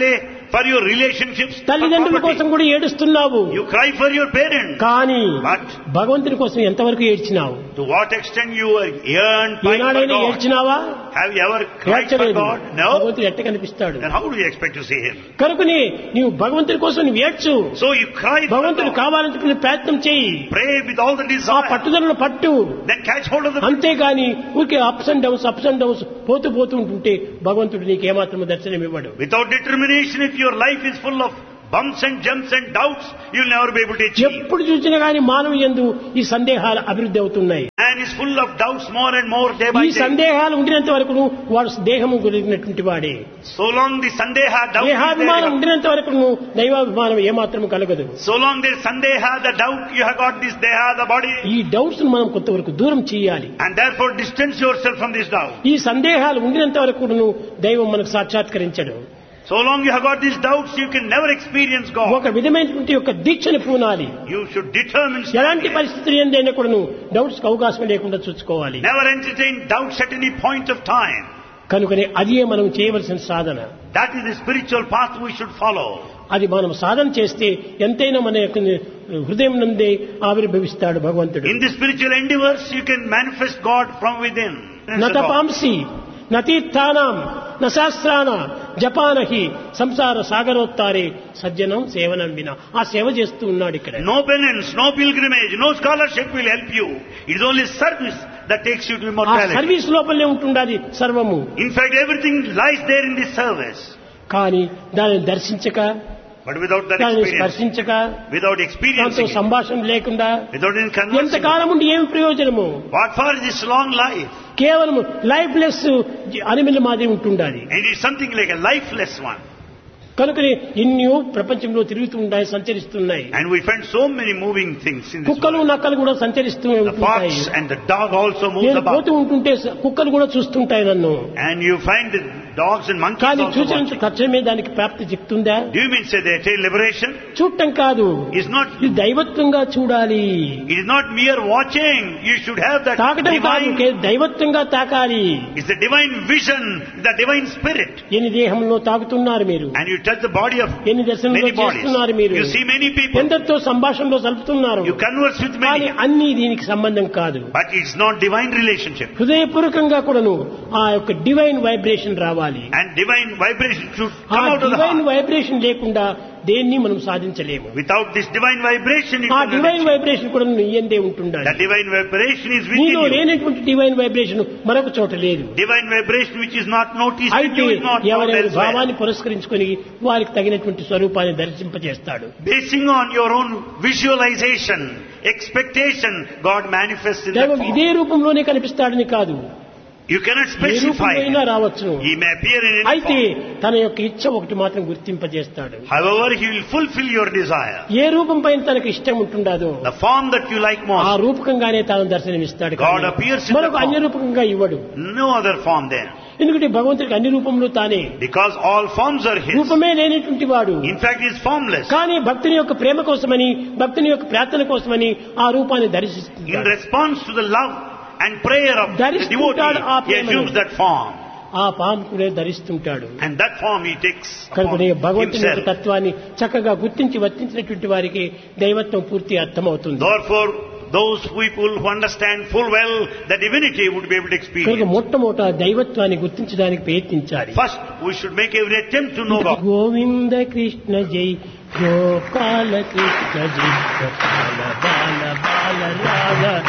for your relationships, for తల్లిదండ్రుల కోసం property. కూడా ఏడుస్తున్నావు. You cry for your parents. కానీ But భగవంతుని కోసం ఎంతవరకు ఏడ్చినావు? to what extent you are yearned by ఏనాడైనా God? ఏడ్చినావా? Have you ever cried for ఏడ్చలేదు. God? No. భగవంతుడు ఎట్ట కనిపిస్తాడు? Then how do you expect to see Him? కనుకని నీవు భగవంతుని కోసం నువ్వు ఏడ్చు. So you cry for భగవంతుడు God. కావాలని చెప్పి ప్రయత్నం చేయి. Pray with all the ఆ desire. పట్టుదలను పట్టు. Then catch hold of the. అంతేగాని ఊరికే ups and downs ups and downs పోతూ పోతూ ఉంటుంటే భగవంతుడు నీకు ఏమాత్రం దర్శనం ఇవ్వడు. Without determination, if your life is full of bumps and jumps and doubts, you'll never be able to achieve. ఎప్పుడు చూసినా గానీ మానవ యందు ఈ సందేహాలు అభివృద్ధి అవుతున్నాయి. Man is full of doubts more and more day by ఈ day. సందేహాలు ఉండినంత వరకు వాడు దేహము గురినటువంటి వాడే. So long the sandeha doubt is దేహాభిమానం there, ఉండినంత వరకు దైవాభిమానం ఏమాత్రం కలగదు. so long there is sandeha, the doubt, you have got this deha, the body, ఈ డౌట్స్ మనం కొంతవరకు దూరం చేయాలి. and therefore distance yourself from this doubt. ఈ సందేహాలు ఉండినంత వరకు దైవం మనకు సాక్షాత్కరించడు. So long you have got these doubts, you can never experience God. ఒక విధమైనటువంటి యొక్క దీక్షను పూనాలి. You should determine ఎలాంటి standing. పరిస్థితులు ఏందైనా కూడా డౌట్స్ కి అవకాశం లేకుండా చూసుకోవాలి. Never entertain doubts at any point of time. కనుకనే అదే మనం చేయవలసిన సాధన. That is the spiritual path we should follow. అది మనం సాధన చేస్తే ఎంతైనా మన యొక్క హృదయం నందే ఆవిర్భవిస్తాడు భగవంతుడు. In the spiritual endeavors, you can manifest God from within. నతపాంసి నతీర్థానాం నశాస్త్రాన జపానహి సంసార సాగరోత్తారే సజ్జనం సేవనం వినా. ఆ సేవ చేస్తూ ఉన్నాడు ఇక్కడ. No penance, no pilgrimage, no scholarship will help you. It is only service that takes you to ఆ immortality. సర్వీస్ లోపలనే ఉంటుండాలి సర్వము. In fact, everything lies there in this service. కానీ దానిని దర్శించక, But without that దానిని experience, స్పర్శించక, without దాంతో experiencing it, సంభాషణ లేకుండా without any conversing, ఎంతకాలం ఉండి ఏమి ప్రయోజనము? what for is this long life? కేవలం లైఫ్ లెస్ అనిమిల మాదిరి ఉంటుండాలి. And it is something like a lifeless one. కనుకనే ఎన్నో ప్రపంచంలో తిరుగుతూ ఉంటాయి, సంచరిస్తున్నాయి. And we find so many moving things in this కుక్కలు world. నక్కలు కూడా సంచరిస్తూ The ఉంటాయి. fox and the dog also moves నేను about. పోతూ ఉంటుంటే కుక్కలు కూడా చూస్తుంటాయి నన్ను. And you find the dogs and monkeys కానీ also చూసినంత watching. తక్షణమే దానికి ప్రాప్తి చెప్తుందా? Do you mean say they attain liberation? చూడటం కాదు, It's not, ఇది దైవత్వంగా చూడాలి. it is not mere watching. You should have that తాకటం కాదు, divine, K- దైవత్వంగా తాకాలి. it's the divine vision, the divine spirit. ఎన్ని దేహంలో తాకుతున్నారు మీరు? And you touch the body of ఎన్ని దర్శనంలో many bodies. చేస్తున్నారు మీరు? You see many people. ఎందరితో సంభాషణలో సలుపుతున్నారు. You converse with కానీ many. అన్ని దీనికి సంబంధం కాదు. But it's not divine relationship. హృదయపూర్వకంగా కూడాను ఆ యొక్క డివైన్ వైబ్రేషన్ రావాలి. And divine vibration should ఆ come out of the divine heart. Vibration లేకుండా దేన్ని మనం సాధించలేము. Without this divine vibration, you ఆ cannot డివైన్ achieve. వైబ్రేషన్ కూడా నీ యందే ఉంటుండాలి. The divine vibration is within నీలో you. లేనటువంటి డివైన్ వైబ్రేషన్ మరొక చోట లేదు. Divine vibration which is not noticed in అయితే you is not found ఎవరైనా elsewhere. భావాన్ని పురస్కరించుకొని వారికి తగినటువంటి స్వరూపాన్ని దర్శింపజేస్తాడు. Basing on your own visualization, expectation, God manifests in that దైవం ఇదే form. రూపంలోనే కనిపిస్తాడని కాదు, You cannot ఏ specify. రూపంలో రావచ్చును. He may appear in any అయితే form. తన యొక్క ఇచ్చ ఒకటి మాత్రం గుర్తింపజేస్తాడు. However, He will fulfill your desire. ఏ రూపం పైన తనకు ఇష్టం ఉంటుండదో The form that you like ఆ most. రూపకంగానే తాను దర్శనమిస్తాడు. God కానీ appears in మరొక the అన్య form. రూపకంగా ఇవ్వడు. No other form there. ఎందుకంటే భగవంతుడికి అన్ని రూపంలో తానే, Because all forms are His. రూపమే లేనటువంటి వాడు. In fact, He is formless. కానీ భక్తుని యొక్క ప్రేమ కోసమని, భక్తుని యొక్క ప్రార్థన కోసమని ఆ రూపాన్ని In దర్శిస్తున్నాడు. response to the love and prayer of the ధరిస్తుంటాడు ఆ devotee, He ప్రేమను. assumes that form. ఆ పాము కూడా ధరిస్తుంటాడు. And that form He takes కనుక upon భగవంతుని యొక్క Himself. తత్వాన్ని చక్కగా గుర్తించి వర్తించినటువంటి వారికి దైవత్వం పూర్తి అర్థమవుతుంది. Therefore, those people who understand full well the divinity would be able to కనుక experience. మొట్టమొదట దైవత్వాన్ని గుర్తించడానికి ప్రయత్నించాలి. First, we should make every attempt to know God. Govinda Krishna జై గోపాల కృష్ణ జై గోపాల బాల బాల రాధ